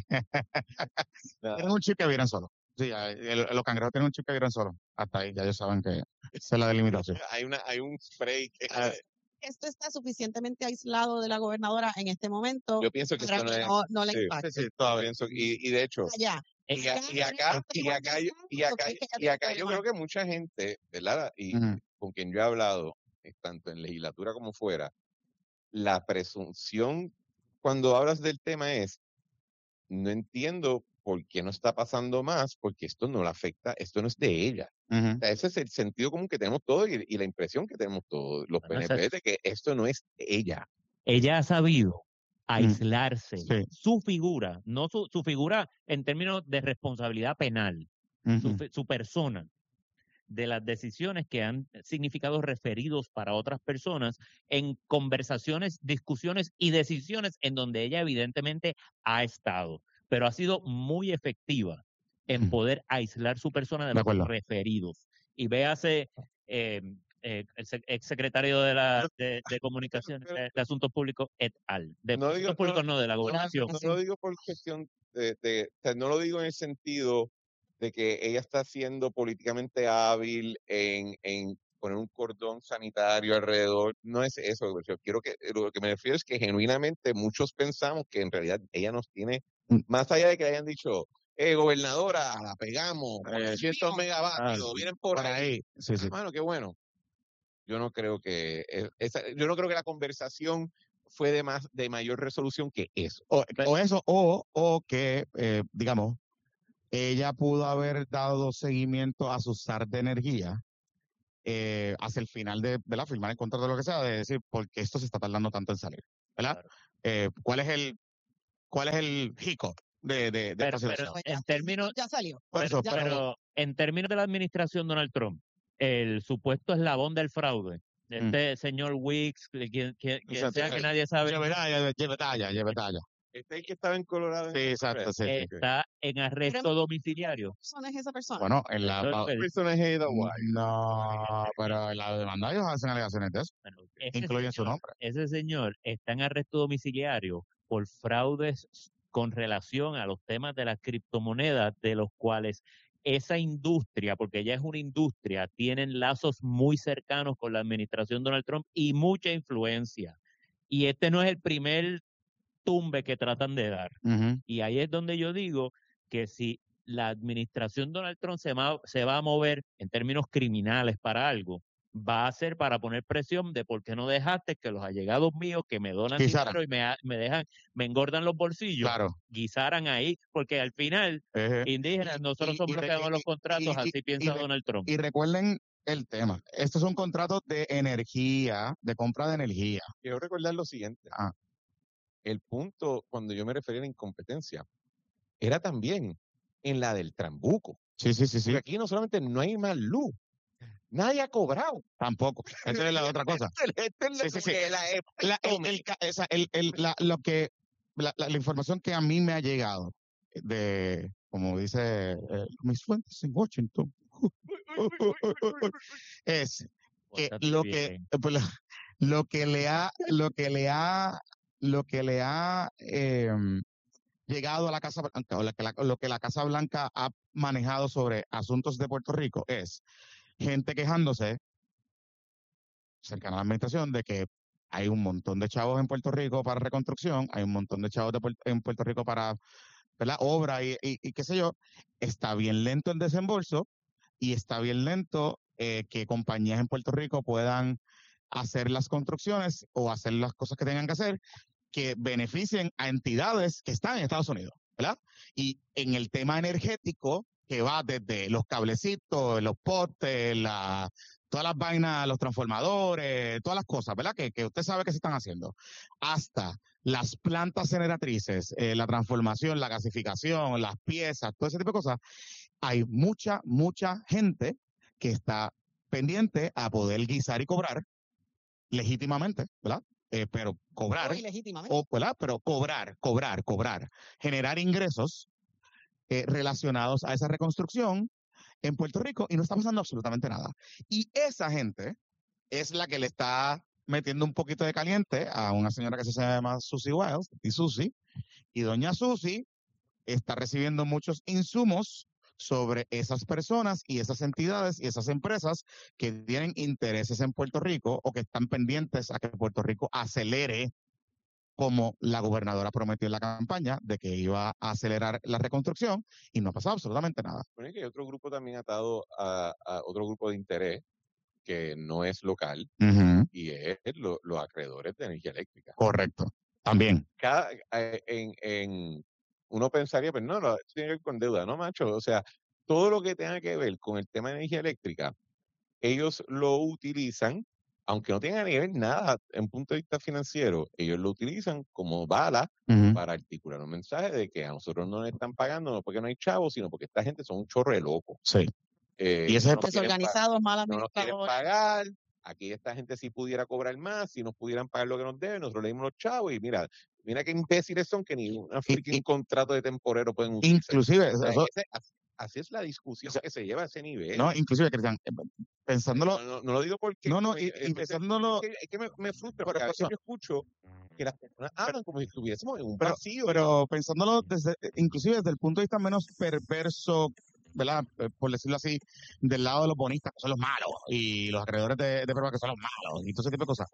Tienen un chip que viran solo. Sí, el- los cangrejos tienen un chip que viran solo. Hasta ahí, ya ellos saben que esa es la delimitación. Hay, una, hay un spray que Ah, Esto está suficientemente aislado de la gobernadora en este momento yo pienso que para esto no que es. no, no le sí, impacte. Sí, sí, yo todavía. pienso- y, y de hecho, Allá. y, a- y acá, y acá, yo- y acá, y acá yo creo que mucha gente, ¿verdad? Y Ujú. con quien yo he hablado, eh, tanto en legislatura como fuera, la presunción cuando hablas del tema es, no entiendo por qué no está pasando más, porque esto no le afecta, esto no es de ella. Ujú. O sea, ese es el sentido común que tenemos todos y, y la impresión que tenemos todos los Bueno, P N P de que esto no es ella. Ella ha sabido aislarse Sí. su figura, no su, su figura en términos de responsabilidad penal, su, Ujú. fe- su persona, de las decisiones que han significado referidos para otras personas en conversaciones, discusiones y decisiones en donde ella evidentemente ha estado, pero ha sido muy efectiva en Ujú. poder aislar su persona de De los acuerdo. referidos. Y véase eh, eh, el sec- exsecretario de la de, de comunicaciones, pero- de, de asuntos públicos et al. De No digo- asuntos públicos no, de la No, gobernación. no lo digo por cuestión de, de- o sea, no lo digo en el sentido de que ella está siendo políticamente hábil en, en poner un cordón sanitario alrededor. No es eso. Yo quiero que, lo que me refiero es que genuinamente muchos pensamos que en realidad ella nos tiene, Mm. más allá de que hayan dicho, eh, gobernadora, la pegamos, Eh, cientos ah, megavatios, vienen por Por ahí. ahí. Sí, sí. Bueno, qué bueno. Yo no creo que eh, esa, yo no creo que la conversación fue de más de mayor resolución que eso. O, o eso, o, o que, eh, digamos, ella pudo haber dado seguimiento a su S A R de energía eh, hacia el final de, ¿verdad? Firmar el contrato, lo que sea, de decir, ¿por qué esto se está tardando tanto en salir? ¿Verdad? Claro. Eh, ¿cuál es el cuál es el hiccup de, de, de Pero, esta pero situación? Pues ya, en términos, ya salió. Por pero, eso, Ya pero, pero en términos de la administración Donald Trump, el supuesto eslabón del fraude, mm, este señor Wicks, quien, quien, quien exacto, sea que eh, nadie sabe, lleve talla, lleve talla, lleve talla. Este es el que estaba en Colorado en Sí, el exacto, Express. sí, sí, sí. está en Pero arresto domiciliario. persona es esa persona. Bueno, en la Eso es pa- lo que El dice. personaje de White. no, pero en la demanda ellos hacen alegaciones de eso, Bueno, ese incluyen su señor, nombre. ese señor está en arresto domiciliario por fraudes con relación a los temas de las criptomonedas, de los cuales esa industria, porque ya es una industria, tienen lazos muy cercanos con la administración Donald Trump y mucha influencia. Y este no es el primer tumbe que tratan de dar. Ujú. Y ahí es donde yo digo que si la administración Donald Trump se va, se va a mover en términos criminales para algo, va a ser para poner presión de por qué no dejaste que los allegados míos que me donan Guisaran, dinero y me, ha- me dejan, me engordan los bolsillos, claro. guisaran ahí, porque al final, Ejé. indígenas, Y, nosotros y, somos y, los re- que damos y, los y, contratos, y, y, así y piensa re- Donald Trump. y recuerden el tema. Estos son contratos de energía, de compra de energía. Quiero recordar lo siguiente. Ah, El punto, cuando yo me refería a la incompetencia, era también en la del trambuco. sí, sí, sí, Porque sí. aquí no solamente no hay más luz, nadie ha cobrado. Tampoco. Esa es la otra cosa. Esta es la, Sí, sí, sí. como que la La, el, epítome. el ca- esa- el- el- la- lo que, la, la- la información que a mí me ha llegado de, como dice eh, mis fuentes en Washington, es que Pórtate lo que, bien. eh, pues, lo, lo que le ha, lo que le ha, lo que le ha em, llegado a la Casa Blanca, o la que la- lo que la Casa Blanca ha manejado sobre asuntos de Puerto Rico es gente quejándose cercana a la administración de que hay un montón de chavos en Puerto Rico para reconstrucción, hay un montón de chavos de Puer- en Puerto Rico para, ¿verdad? Obra y, y- y qué sé yo. Está bien lento el desembolso y está bien lento eh, que compañías en Puerto Rico puedan hacer las construcciones o hacer las cosas que tengan que hacer que beneficien a entidades que están en Estados Unidos, ¿verdad? Y en el tema energético, que va desde los cablecitos, los postes, la, todas las vainas, los transformadores, todas las cosas, ¿verdad? Que, que usted sabe que se están haciendo, hasta las plantas generatrices, eh, la transformación, la gasificación, las piezas, todo ese tipo de cosas, hay mucha, mucha gente que está pendiente a poder guisar y cobrar legítimamente, ¿verdad? Eh, pero cobrar, O ilegítimamente. o, ¿verdad? Pero cobrar, cobrar, cobrar, generar ingresos eh, relacionados a esa reconstrucción en Puerto Rico y no está pasando absolutamente nada. Y esa gente es la que le está metiendo un poquito de caliente a una señora que se llama Susie Wiles, y Susie, y doña Susie está recibiendo muchos insumos sobre esas personas y esas entidades y esas empresas que tienen intereses en Puerto Rico o que están pendientes a que Puerto Rico acelere, como la gobernadora prometió en la campaña, de que iba a acelerar la reconstrucción y no ha pasado absolutamente nada. Bueno, y que hay otro grupo también atado a, a otro grupo de interés que no es local Ujú, y es lo- los acreedores de energía eléctrica. correcto. También. Cada, eh, en, en, uno pensaría, pues no, no, esto tiene que ver con deuda, ¿no, macho? O sea, todo lo que tenga que ver con el tema de energía eléctrica, ellos lo utilizan, aunque no tengan que ver nada en punto de vista financiero, ellos lo utilizan como bala Ujú. para articular un mensaje de que a nosotros no nos están pagando, no porque no hay chavos, sino porque esta gente son un chorre loco. Sí. Eh, Y ese es no el nos quieren pa- Desorganizados, mal no nos quieren administradores. pagar. Aquí esta gente sí pudiera cobrar más, si nos pudieran pagar lo que nos deben, nosotros le dimos los chavos y mira, mira qué imbéciles son que ni un Y- freaking y- contrato de temporero pueden utilizar. inclusive, O sea, eso, ese- así, así es la discusión o sea, que se lleva a ese nivel. no, inclusive, Cristian, eh, No, pensándolo, no, no lo digo porque no, no, me- y, eh, y me- pensándolo, es que, es que me, me frustra, pero, porque a veces eso- yo escucho que las personas hablan como si estuviésemos en un pero, vacío. pero pensándolo desde, eh, inclusive desde el punto de vista menos perverso, ¿verdad? Eh, Por decirlo así, del lado de los bonistas, que son los malos, y los acreedores de, de prueba, que son los malos, y todo ese tipo de cosas.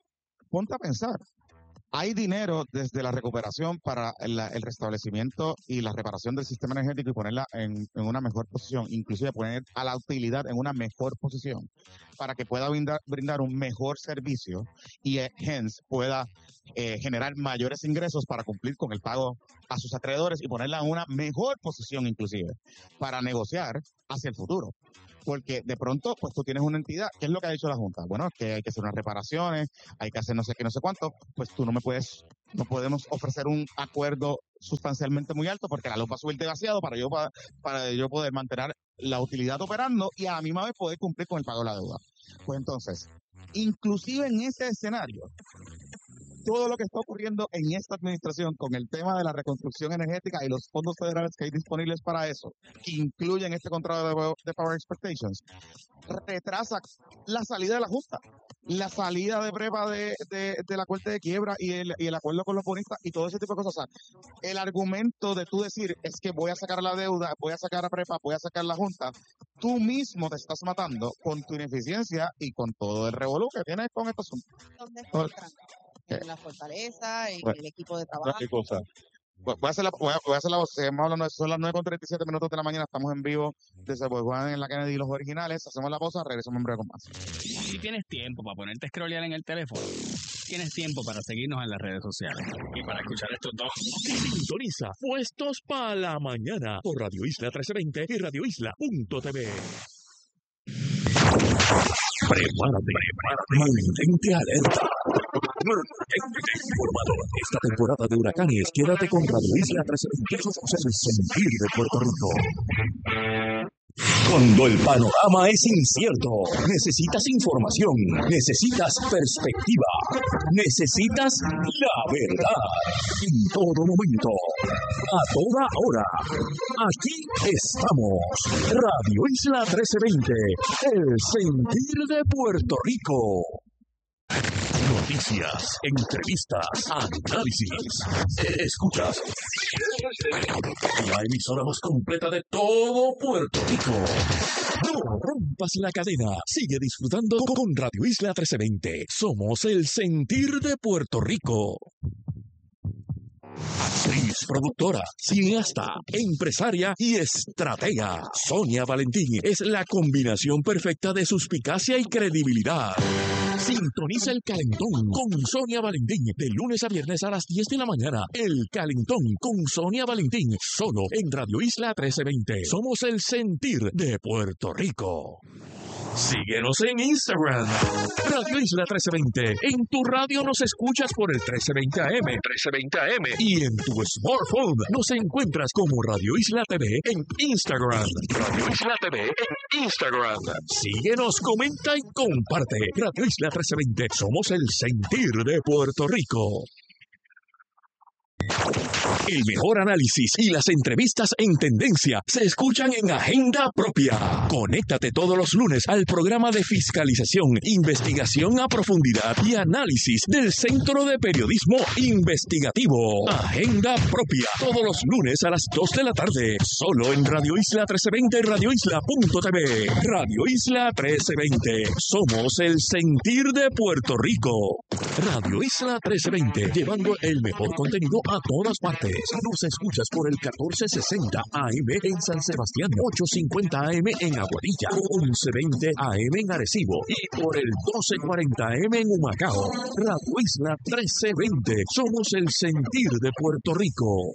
Ponte a pensar. Hay dinero desde la recuperación para la- el restablecimiento y la reparación del sistema energético y ponerla en, en una mejor posición, inclusive poner a la utilidad en una mejor posición para que pueda brindar, brindar un mejor servicio y eh, hence pueda eh, generar mayores ingresos para cumplir con el pago a sus acreedores y ponerla en una mejor posición inclusive para negociar hacia el futuro. porque de pronto, pues tú tienes una entidad, ¿qué es lo que ha dicho la Junta? Bueno, que hay que hacer unas reparaciones, hay que hacer no sé qué, no sé cuánto, pues tú no me puedes, no podemos ofrecer un acuerdo sustancialmente muy alto porque la luz va a subir demasiado para yo, para, para yo poder mantener la utilidad operando y a la misma vez poder cumplir con el pago de la deuda. Pues entonces, inclusive en ese escenario, todo lo que está ocurriendo en esta administración con el tema de la reconstrucción energética y los fondos federales que hay disponibles para eso, que incluyen este contrato de, de Power Expectations, retrasa la salida de la Junta, la salida de prepa de, de, de la corte de quiebra y el, y el acuerdo con los bonistas y todo ese tipo de cosas. O sea, el argumento de tú decir es que voy a sacar la deuda, voy a sacar a prepa, voy a sacar la Junta, tú mismo te estás matando con tu ineficiencia y con todo el revolú que tienes con estos asuntos. ¿Dónde encuentran? En la fortaleza, en Bueno, el equipo de trabajo. ¿qué cosa? Voy a hacer la, voy a, voy a hacer la voz. Seguimos hablando, son las nueve con treinta y siete minutos de la mañana. Estamos en vivo desde Boy Juan en la Kennedy, los originales. Hacemos la pausa, regresamos en breve con más. Si tienes tiempo para ponerte a scrollear en el teléfono, tienes tiempo para seguirnos en las redes sociales y para escuchar estos dos. Sintoniza Puestos para la Mañana por Radio Isla trece veinte y radio isla punto t v. Prepárate, prepárate, mantente alerta. Mantente informado. Esta temporada de huracanes, quédate con Radio Isla trece veinte. Somos el sentir de Puerto Rico. Cuando el panorama es incierto, necesitas información, necesitas perspectiva, necesitas la verdad. En todo momento, a toda hora, aquí estamos. Radio Isla trece veinte, el sentir de Puerto Rico. Noticias, entrevistas, análisis. Escuchas la emisora más completa de todo Puerto Rico. No rompas la cadena. Sigue disfrutando con Radio Isla trece veinte. Somos el sentir de Puerto Rico. Actriz, productora, cineasta, empresaria y estratega. Sonia Valentín es la combinación perfecta de suspicacia y credibilidad. Sintoniza El Calentón con Sonia Valentín de lunes a viernes a las diez de la mañana. El Calentón con Sonia Valentín, solo en Radio Isla trece veinte. Somos el sentir de Puerto Rico. Síguenos en Instagram, Radio Isla trece veinte. En tu radio nos escuchas por el trece veinte A M, trece veinte A M. Y en tu smartphone nos encuentras como Radio Isla T V en Instagram. Radio Isla T V en Instagram. Síguenos, comenta y comparte. Radio Isla trece veinte. Somos el sentir de Puerto Rico. El mejor análisis y las entrevistas en tendencia se escuchan en Agenda Propia. Conéctate todos los lunes al programa de fiscalización, investigación a profundidad y análisis del Centro de Periodismo Investigativo. Agenda Propia, todos los lunes a las dos de la tarde, solo en Radio Isla trece veinte y radio isla punto t v. Radio Isla trece veinte, somos el sentir de Puerto Rico. Radio Isla trece veinte, llevando el mejor contenido a todas partes. Nos escuchas por el catorce sesenta A M en San Sebastián, ochocientos cincuenta A M en Aguadilla, once veinte A M en Arecibo y por el doce cuarenta A M en Humacao. Radio Isla trece veinte, somos el sentir de Puerto Rico.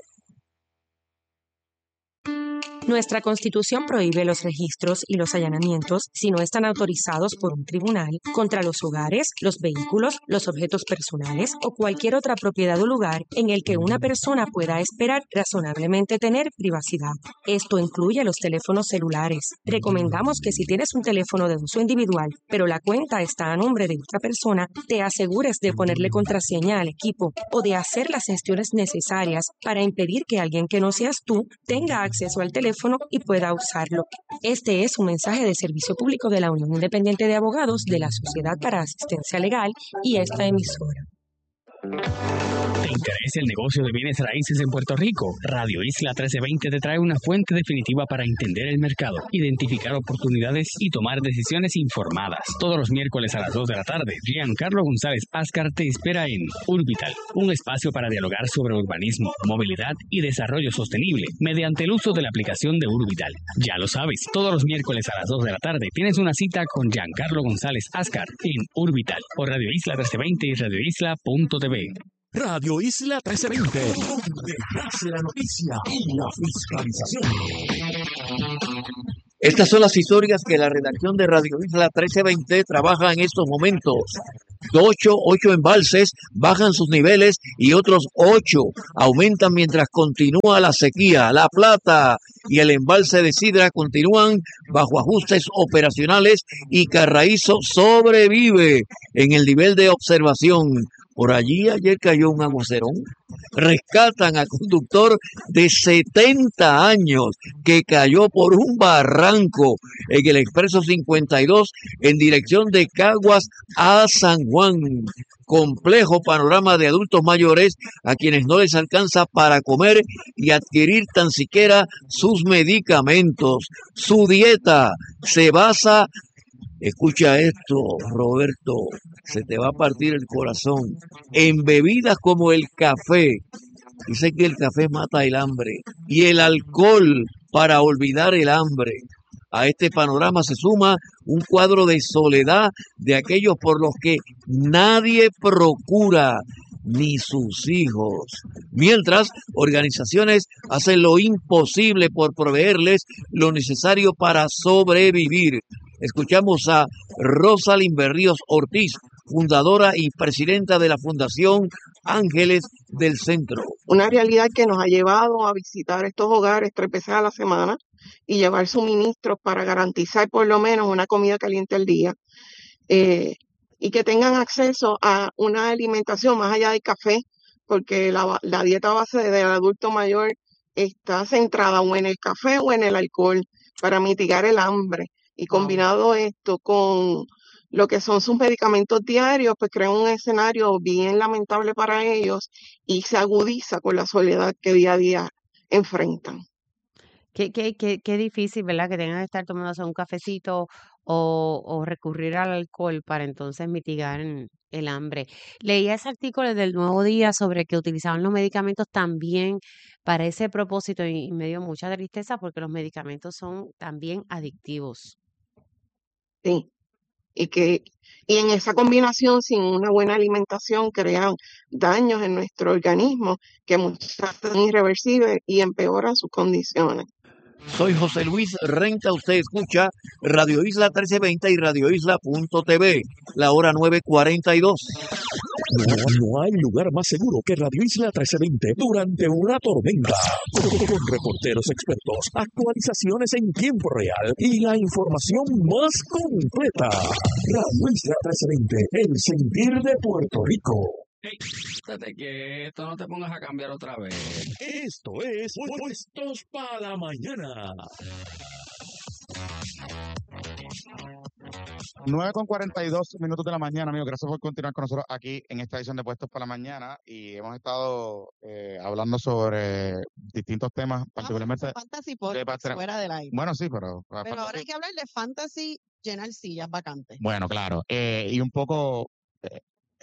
Nuestra Constitución prohíbe los registros y los allanamientos si no están autorizados por un tribunal contra los hogares, los vehículos, los objetos personales o cualquier otra propiedad o lugar en el que una persona pueda esperar razonablemente tener privacidad. Esto incluye los teléfonos celulares. Recomendamos que si tienes un teléfono de uso individual, pero la cuenta está a nombre de otra persona, te asegures de ponerle contraseña al equipo o de hacer las gestiones necesarias para impedir que alguien que no seas tú tenga acceso al teléfono y pueda usarlo. Este es un mensaje de servicio público de la Unión Independiente de Abogados de la Sociedad para Asistencia Legal y esta emisora. ¿Te interesa el negocio de bienes raíces en Puerto Rico? Radio Isla trece veinte te trae una fuente definitiva para entender el mercado, identificar oportunidades y tomar decisiones informadas. Todos los miércoles a las dos de la tarde, Giancarlo González Ascar te espera en Urbital, un espacio para dialogar sobre urbanismo, movilidad y desarrollo sostenible mediante el uso de la aplicación de Urbital. Ya lo sabes, todos los miércoles a las dos de la tarde tienes una cita con Giancarlo González Ascar en Urbital por Radio Isla trece veinte y radio isla punto t v. Radio Isla trece veinte, donde nace la noticia y la fiscalización. Estas son las historias que la redacción de Radio Isla trece veinte trabaja en estos momentos. Ocho, ocho embalses bajan sus niveles y otros ocho aumentan mientras continúa la sequía. La Plata y el embalse de Sidra continúan bajo ajustes operacionales y Carraízo sobrevive en el nivel de observación. Por allí ayer cayó un aguacerón. Rescatan a conductor de setenta años que cayó por un barranco en el expreso cincuenta y dos en dirección de Caguas a San Juan. Complejo panorama de adultos mayores a quienes no les alcanza para comer y adquirir tan siquiera sus medicamentos. Su dieta se basa, escucha esto, Roberto, se te va a partir el corazón, en bebidas como el café. Dice que el café mata el hambre y el alcohol para olvidar el hambre. A este panorama se suma un cuadro de soledad de aquellos por los que nadie procura, ni sus hijos. Mientras, organizaciones hacen lo imposible por proveerles lo necesario para sobrevivir. Escuchamos a Rosalind Berríos Ortiz, fundadora y presidenta de la Fundación Ángeles del Centro. Una realidad que nos ha llevado a visitar estos hogares tres veces a la semana y llevar suministros para garantizar por lo menos una comida caliente al día eh, y que tengan acceso a una alimentación más allá del café, porque la, la dieta base del adulto mayor está centrada o en el café o en el alcohol para mitigar el hambre. Y combinado esto con lo que son sus medicamentos diarios, pues crea un escenario bien lamentable para ellos y se agudiza con la soledad que día a día enfrentan. Qué, qué, qué, qué difícil, ¿verdad? Que tengan que estar tomándose un cafecito o, o recurrir al alcohol para entonces mitigar en- el hambre. Leía ese artículo del Nuevo Día sobre que utilizaban los medicamentos también para ese propósito y, y me dio mucha tristeza porque los medicamentos son también adictivos. Sí, y que y en esa combinación sin una buena alimentación crean daños en nuestro organismo que muchas veces son irreversibles y empeoran sus condiciones. Soy José Luis Renta, usted escucha Radio Isla trece veinte y radio isla punto t v, la hora nueve cuarenta y dos. No, no hay lugar más seguro que Radio Isla trece veinte durante una tormenta. Con, con reporteros expertos, actualizaciones en tiempo real y la información más completa. Radio Isla trece veinte, el sentir de Puerto Rico. Ey, estate quieto, no te pongas a cambiar otra vez. Esto es Puestos para Mañana. nueve con cuarenta y dos minutos de la mañana, amigos. Gracias por continuar con nosotros aquí en esta edición de Puestos para la Mañana. Y hemos estado eh, hablando sobre distintos temas, particularmente Fantasy de Podcast pastel- fuera del aire. Bueno, sí, pero Pero ahora fantasy- hay que hablar de fantasy llenar sillas vacantes. bueno, claro. Eh, y un poco, eh,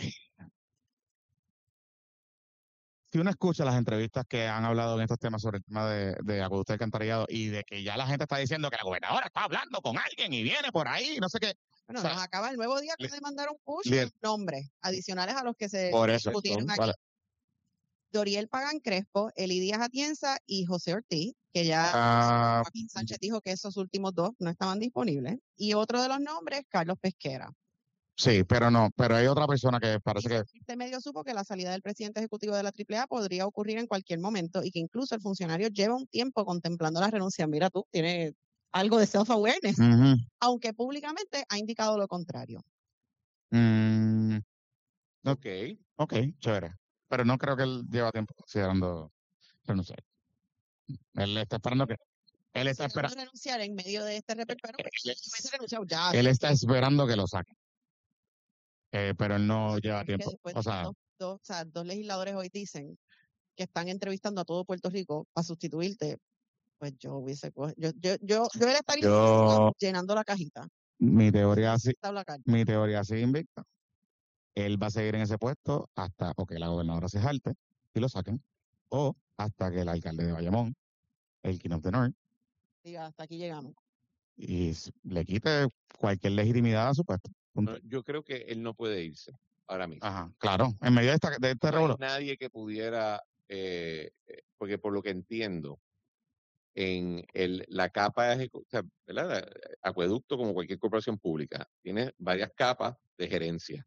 si uno escucha las entrevistas que han hablado en estos temas sobre el tema de, de acueducto y alcantarillado y de que ya la gente está diciendo que la gobernadora está hablando con alguien y viene por ahí, no sé qué. Bueno, O sea, nos acaba el nuevo día que li- le mandaron push li- con nombres adicionales a los que se por eso, discutieron son- aquí. vale. Doriel Pagan Crespo, Eli Díaz Atienza y José Ortiz, que ya Ah, Joaquín Sánchez dijo que esos últimos dos no estaban disponibles. Y otro de los nombres, Carlos Pesquera. sí, pero no, pero hay otra persona que parece que Este medio supo que la salida del presidente ejecutivo de la Triple A podría ocurrir en cualquier momento y que incluso el funcionario lleva un tiempo contemplando la renuncia. Mira tú, tiene algo de self-awareness, Ujú. aunque públicamente ha indicado lo contrario. Mm, ok, ok, chévere. Pero no creo que él lleva tiempo considerando renunciar. Él está esperando que él está Decidiendo esperando renunciar en medio de este reperpero, pues, si hubiese renunciado ya. él está esperando que lo saquen. Eh, pero él no lleva Es que tiempo. después O de que sea, dos, dos, o sea, dos legisladores hoy dicen que están entrevistando a todo Puerto Rico para sustituirte, pues yo hubiese cogido, yo, yo, yo, yo él estaría yo llenando la cajita. mi teoría sí, Tabla carta. mi teoría sigue invicta. Él va a seguir en ese puesto hasta o que la gobernadora se jalte y lo saquen, o hasta que el alcalde de Bayamón, el King of the North, Diga, hasta aquí llegamos. y s- le quite cualquier legitimidad a su puesto. Punto. No, yo creo que él no puede irse ahora mismo. Ajá, claro. En medio de, esta, de este No hay revuelo. nadie que pudiera, eh, eh, porque por lo que entiendo, en el, la capa, ejecu- o sea, ¿verdad? Acueducto, como cualquier corporación pública, tiene varias capas de gerencia.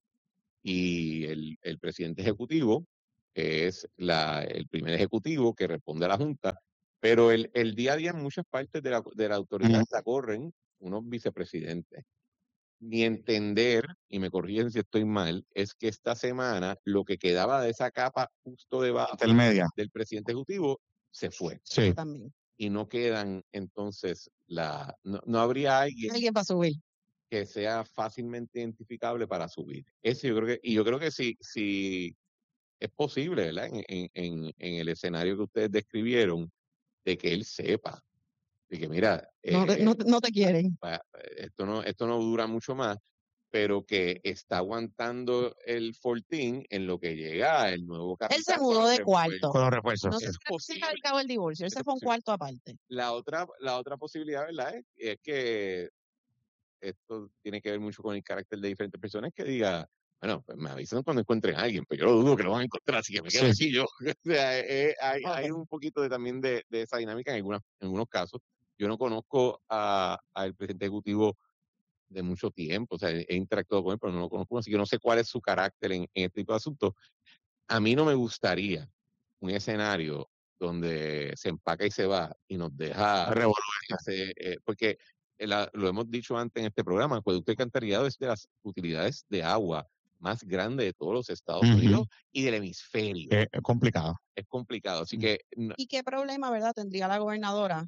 Y el, el presidente ejecutivo, que es la, el primer ejecutivo que responde a la Junta, pero el, el día a día en muchas partes de la, de la autoridad Ujú. la corren unos vicepresidentes. Mi entender, y me corrigen si estoy mal, es que esta semana lo que quedaba de esa capa justo debajo Intermedia. del presidente ejecutivo se fue. Sí. Yo también. Y no quedan entonces la, no, no habría alguien Alguien para subir. que sea fácilmente identificable para subir. Eso yo creo que, y yo creo que sí, sí es posible, ¿verdad? En, en, en, en el escenario que ustedes describieron, de que él sepa, de que mira, No te, no, eh, te- no te quieren. pa- esto no, esto no dura mucho más, pero que está aguantando el fortín en lo que llega el nuevo Él se capitán con mudó los de refuerzos. cuarto. Con los refuerzos. No Sí. se Es cree que se posible, radicaba el divorcio. Él es se fue a un posible. cuarto aparte. La otra, la otra posibilidad, ¿verdad? Es, es que esto tiene que ver mucho con el carácter de diferentes personas que diga, bueno, pues me avisan cuando encuentren a alguien, pero yo lo dudo que lo van a encontrar, así que me quedo Sí. aquí yo. O sea, eh, hay, hay Ok. un poquito de, también de, de esa dinámica en, algunas, en algunos casos. Yo no conozco a- al presidente ejecutivo de mucho tiempo, o sea, he, he interactuado con él, pero no lo conozco, así que no sé cuál es su carácter en, en este tipo de asuntos. A mí no me gustaría un escenario donde se empaca y se va y nos deja Revolver. ese, eh, porque la- lo hemos dicho antes en este programa, el acueducto y alcantarillado es de las utilidades de agua más grandes de todos los Estados Ujú. Unidos y del hemisferio. Eh, Es complicado. Es complicado, así Mm. que no- ¿Y qué problema, verdad, tendría la gobernadora,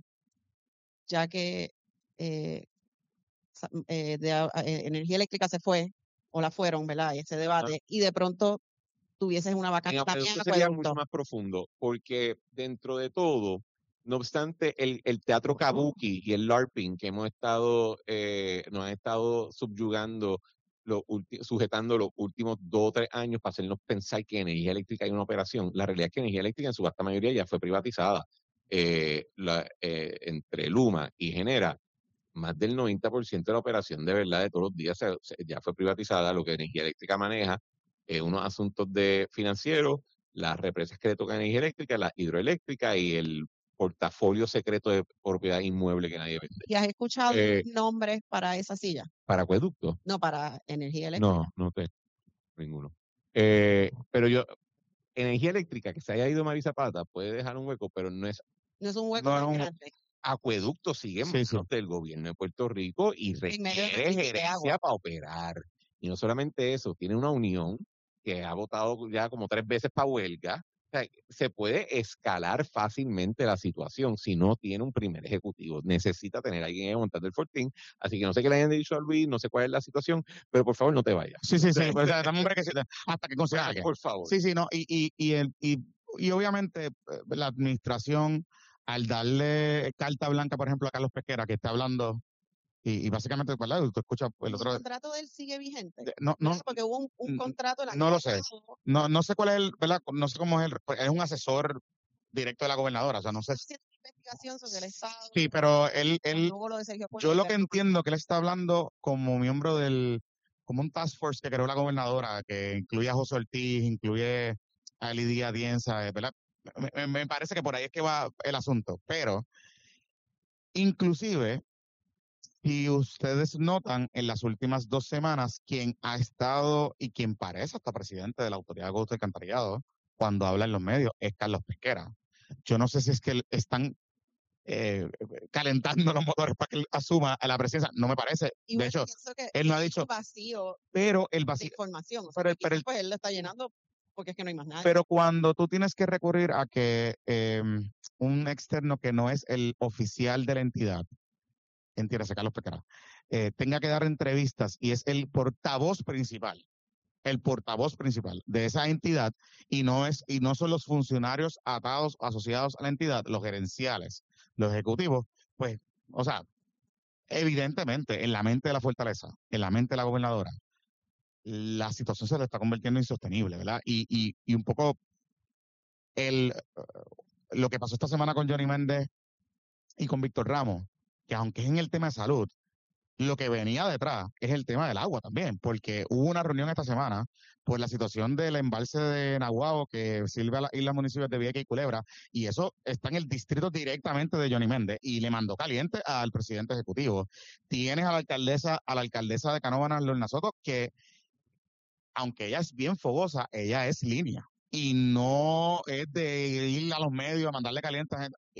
ya que eh, sa- eh, de a- eh, energía eléctrica se fue, o la fueron, ¿verdad? Y ese ah, debate, y de pronto tuvieses una en vacante también en acueducto sería mucho acueducto. más profundo, porque dentro de todo, no obstante, el, el teatro kabuki y el LARPing que hemos estado, eh, nos han estado subyugando, los ulti- sujetando los últimos dos o tres años para hacernos pensar que energía eléctrica hay una operación, la realidad es que energía eléctrica en su vasta mayoría ya fue privatizada. Eh, la- eh, entre Luma y Genera, más del noventa por ciento de la operación de verdad de todos los días se- se- ya fue privatizada. Lo que energía eléctrica maneja eh, unos asuntos de financieros, las represas que le tocan energía eléctrica, la hidroeléctrica y el portafolio secreto de propiedad inmueble que nadie vende. ¿Y has escuchado Eh, nombres para esa silla? ¿Para acueducto? No, para energía eléctrica. No, no tengo ninguno. Eh, pero yo, energía eléctrica que se haya ido Marisa Zapata puede dejar un hueco, pero no es No es un hueco No es tan un. grande. acueducto, sigue en Sí, sí. manos del gobierno de Puerto Rico y En medio de una requiere crisis de agua. gerencia para operar. Y no solamente eso, tiene una unión que ha votado ya como tres veces para huelga. O sea, se puede escalar fácilmente la situación si no tiene un primer ejecutivo. Necesita tener a alguien aguantando el fortín. Así que no sé qué le hayan dicho a Luis, no sé cuál es la situación, pero por favor no te vayas. Sí, sí, sí. Pues, dame un brequecito hasta que consiga a alguien. Por favor. Sí, sí, no. Y, y, y, el, y, y obviamente eh, la administración, al darle carta blanca, por ejemplo, a Carlos Pesquera, que está hablando, y, y básicamente, ¿verdad? Tú escuchas el ¿El otro. contrato de él sigue vigente? de- No, no, ¿Verdad? Porque hubo un, un n- contrato el año no lo sé. pasado. No, no sé cuál es el, ¿verdad? No sé cómo es el, pues, es un asesor directo de la gobernadora, o sea, no sé. Haciendo una investigación sobre el Estado. Sí, pero él, él, Cuando hubo lo de Sergio yo lo Puente. que entiendo que él está hablando como miembro del, como un task force que creó la gobernadora, que incluye a José Ortiz, incluye a Lidia Dienza, ¿verdad? Me, me- me parece que por ahí es que va el asunto, pero inclusive, si ustedes notan en las últimas dos semanas, quien ha estado y quien parece hasta presidente de la Autoridad de Agosto y Alcantarillado, cuando habla en los medios, es Carlos Pesquera. Yo no sé si es que están eh, calentando los motores para que él asuma a la presidencia. No me parece. Y De bueno, hecho, pienso que él no ha hay dicho, un vacío pero el de vacío, información. O sea, pero, que pero, quizás, pues él lo está llenando porque es que no hay más nadie. pero cuando tú tienes que recurrir a que eh, un externo que no es el oficial de la entidad, entiéndase, Carlos Pesquera, eh, tenga que dar entrevistas y es el portavoz principal, el portavoz principal de esa entidad, y no es, y no son los funcionarios atados, asociados a la entidad, los gerenciales, los ejecutivos, pues, o sea, evidentemente, en la mente de la fortaleza, en la mente de la gobernadora, la situación se le está convirtiendo en insostenible, ¿verdad? Y, y, y un poco el, eh, lo que pasó esta semana con Johnny Méndez y con Víctor Ramos, que aunque es en el tema de salud, Lo que venía detrás es el tema del agua también, porque hubo una reunión esta semana por la situación del embalse de Naguabo que sirve a las islas municipios de Vieques y Culebra, y eso está en el distrito directamente de Johnny Méndez, y le mandó caliente al presidente ejecutivo. Tienes a la alcaldesa, a la alcaldesa de Canóvanas, Lorna Soto, que aunque ella es bien fogosa, ella es línea. Y no es de ir a los medios a mandarle caliente a gente.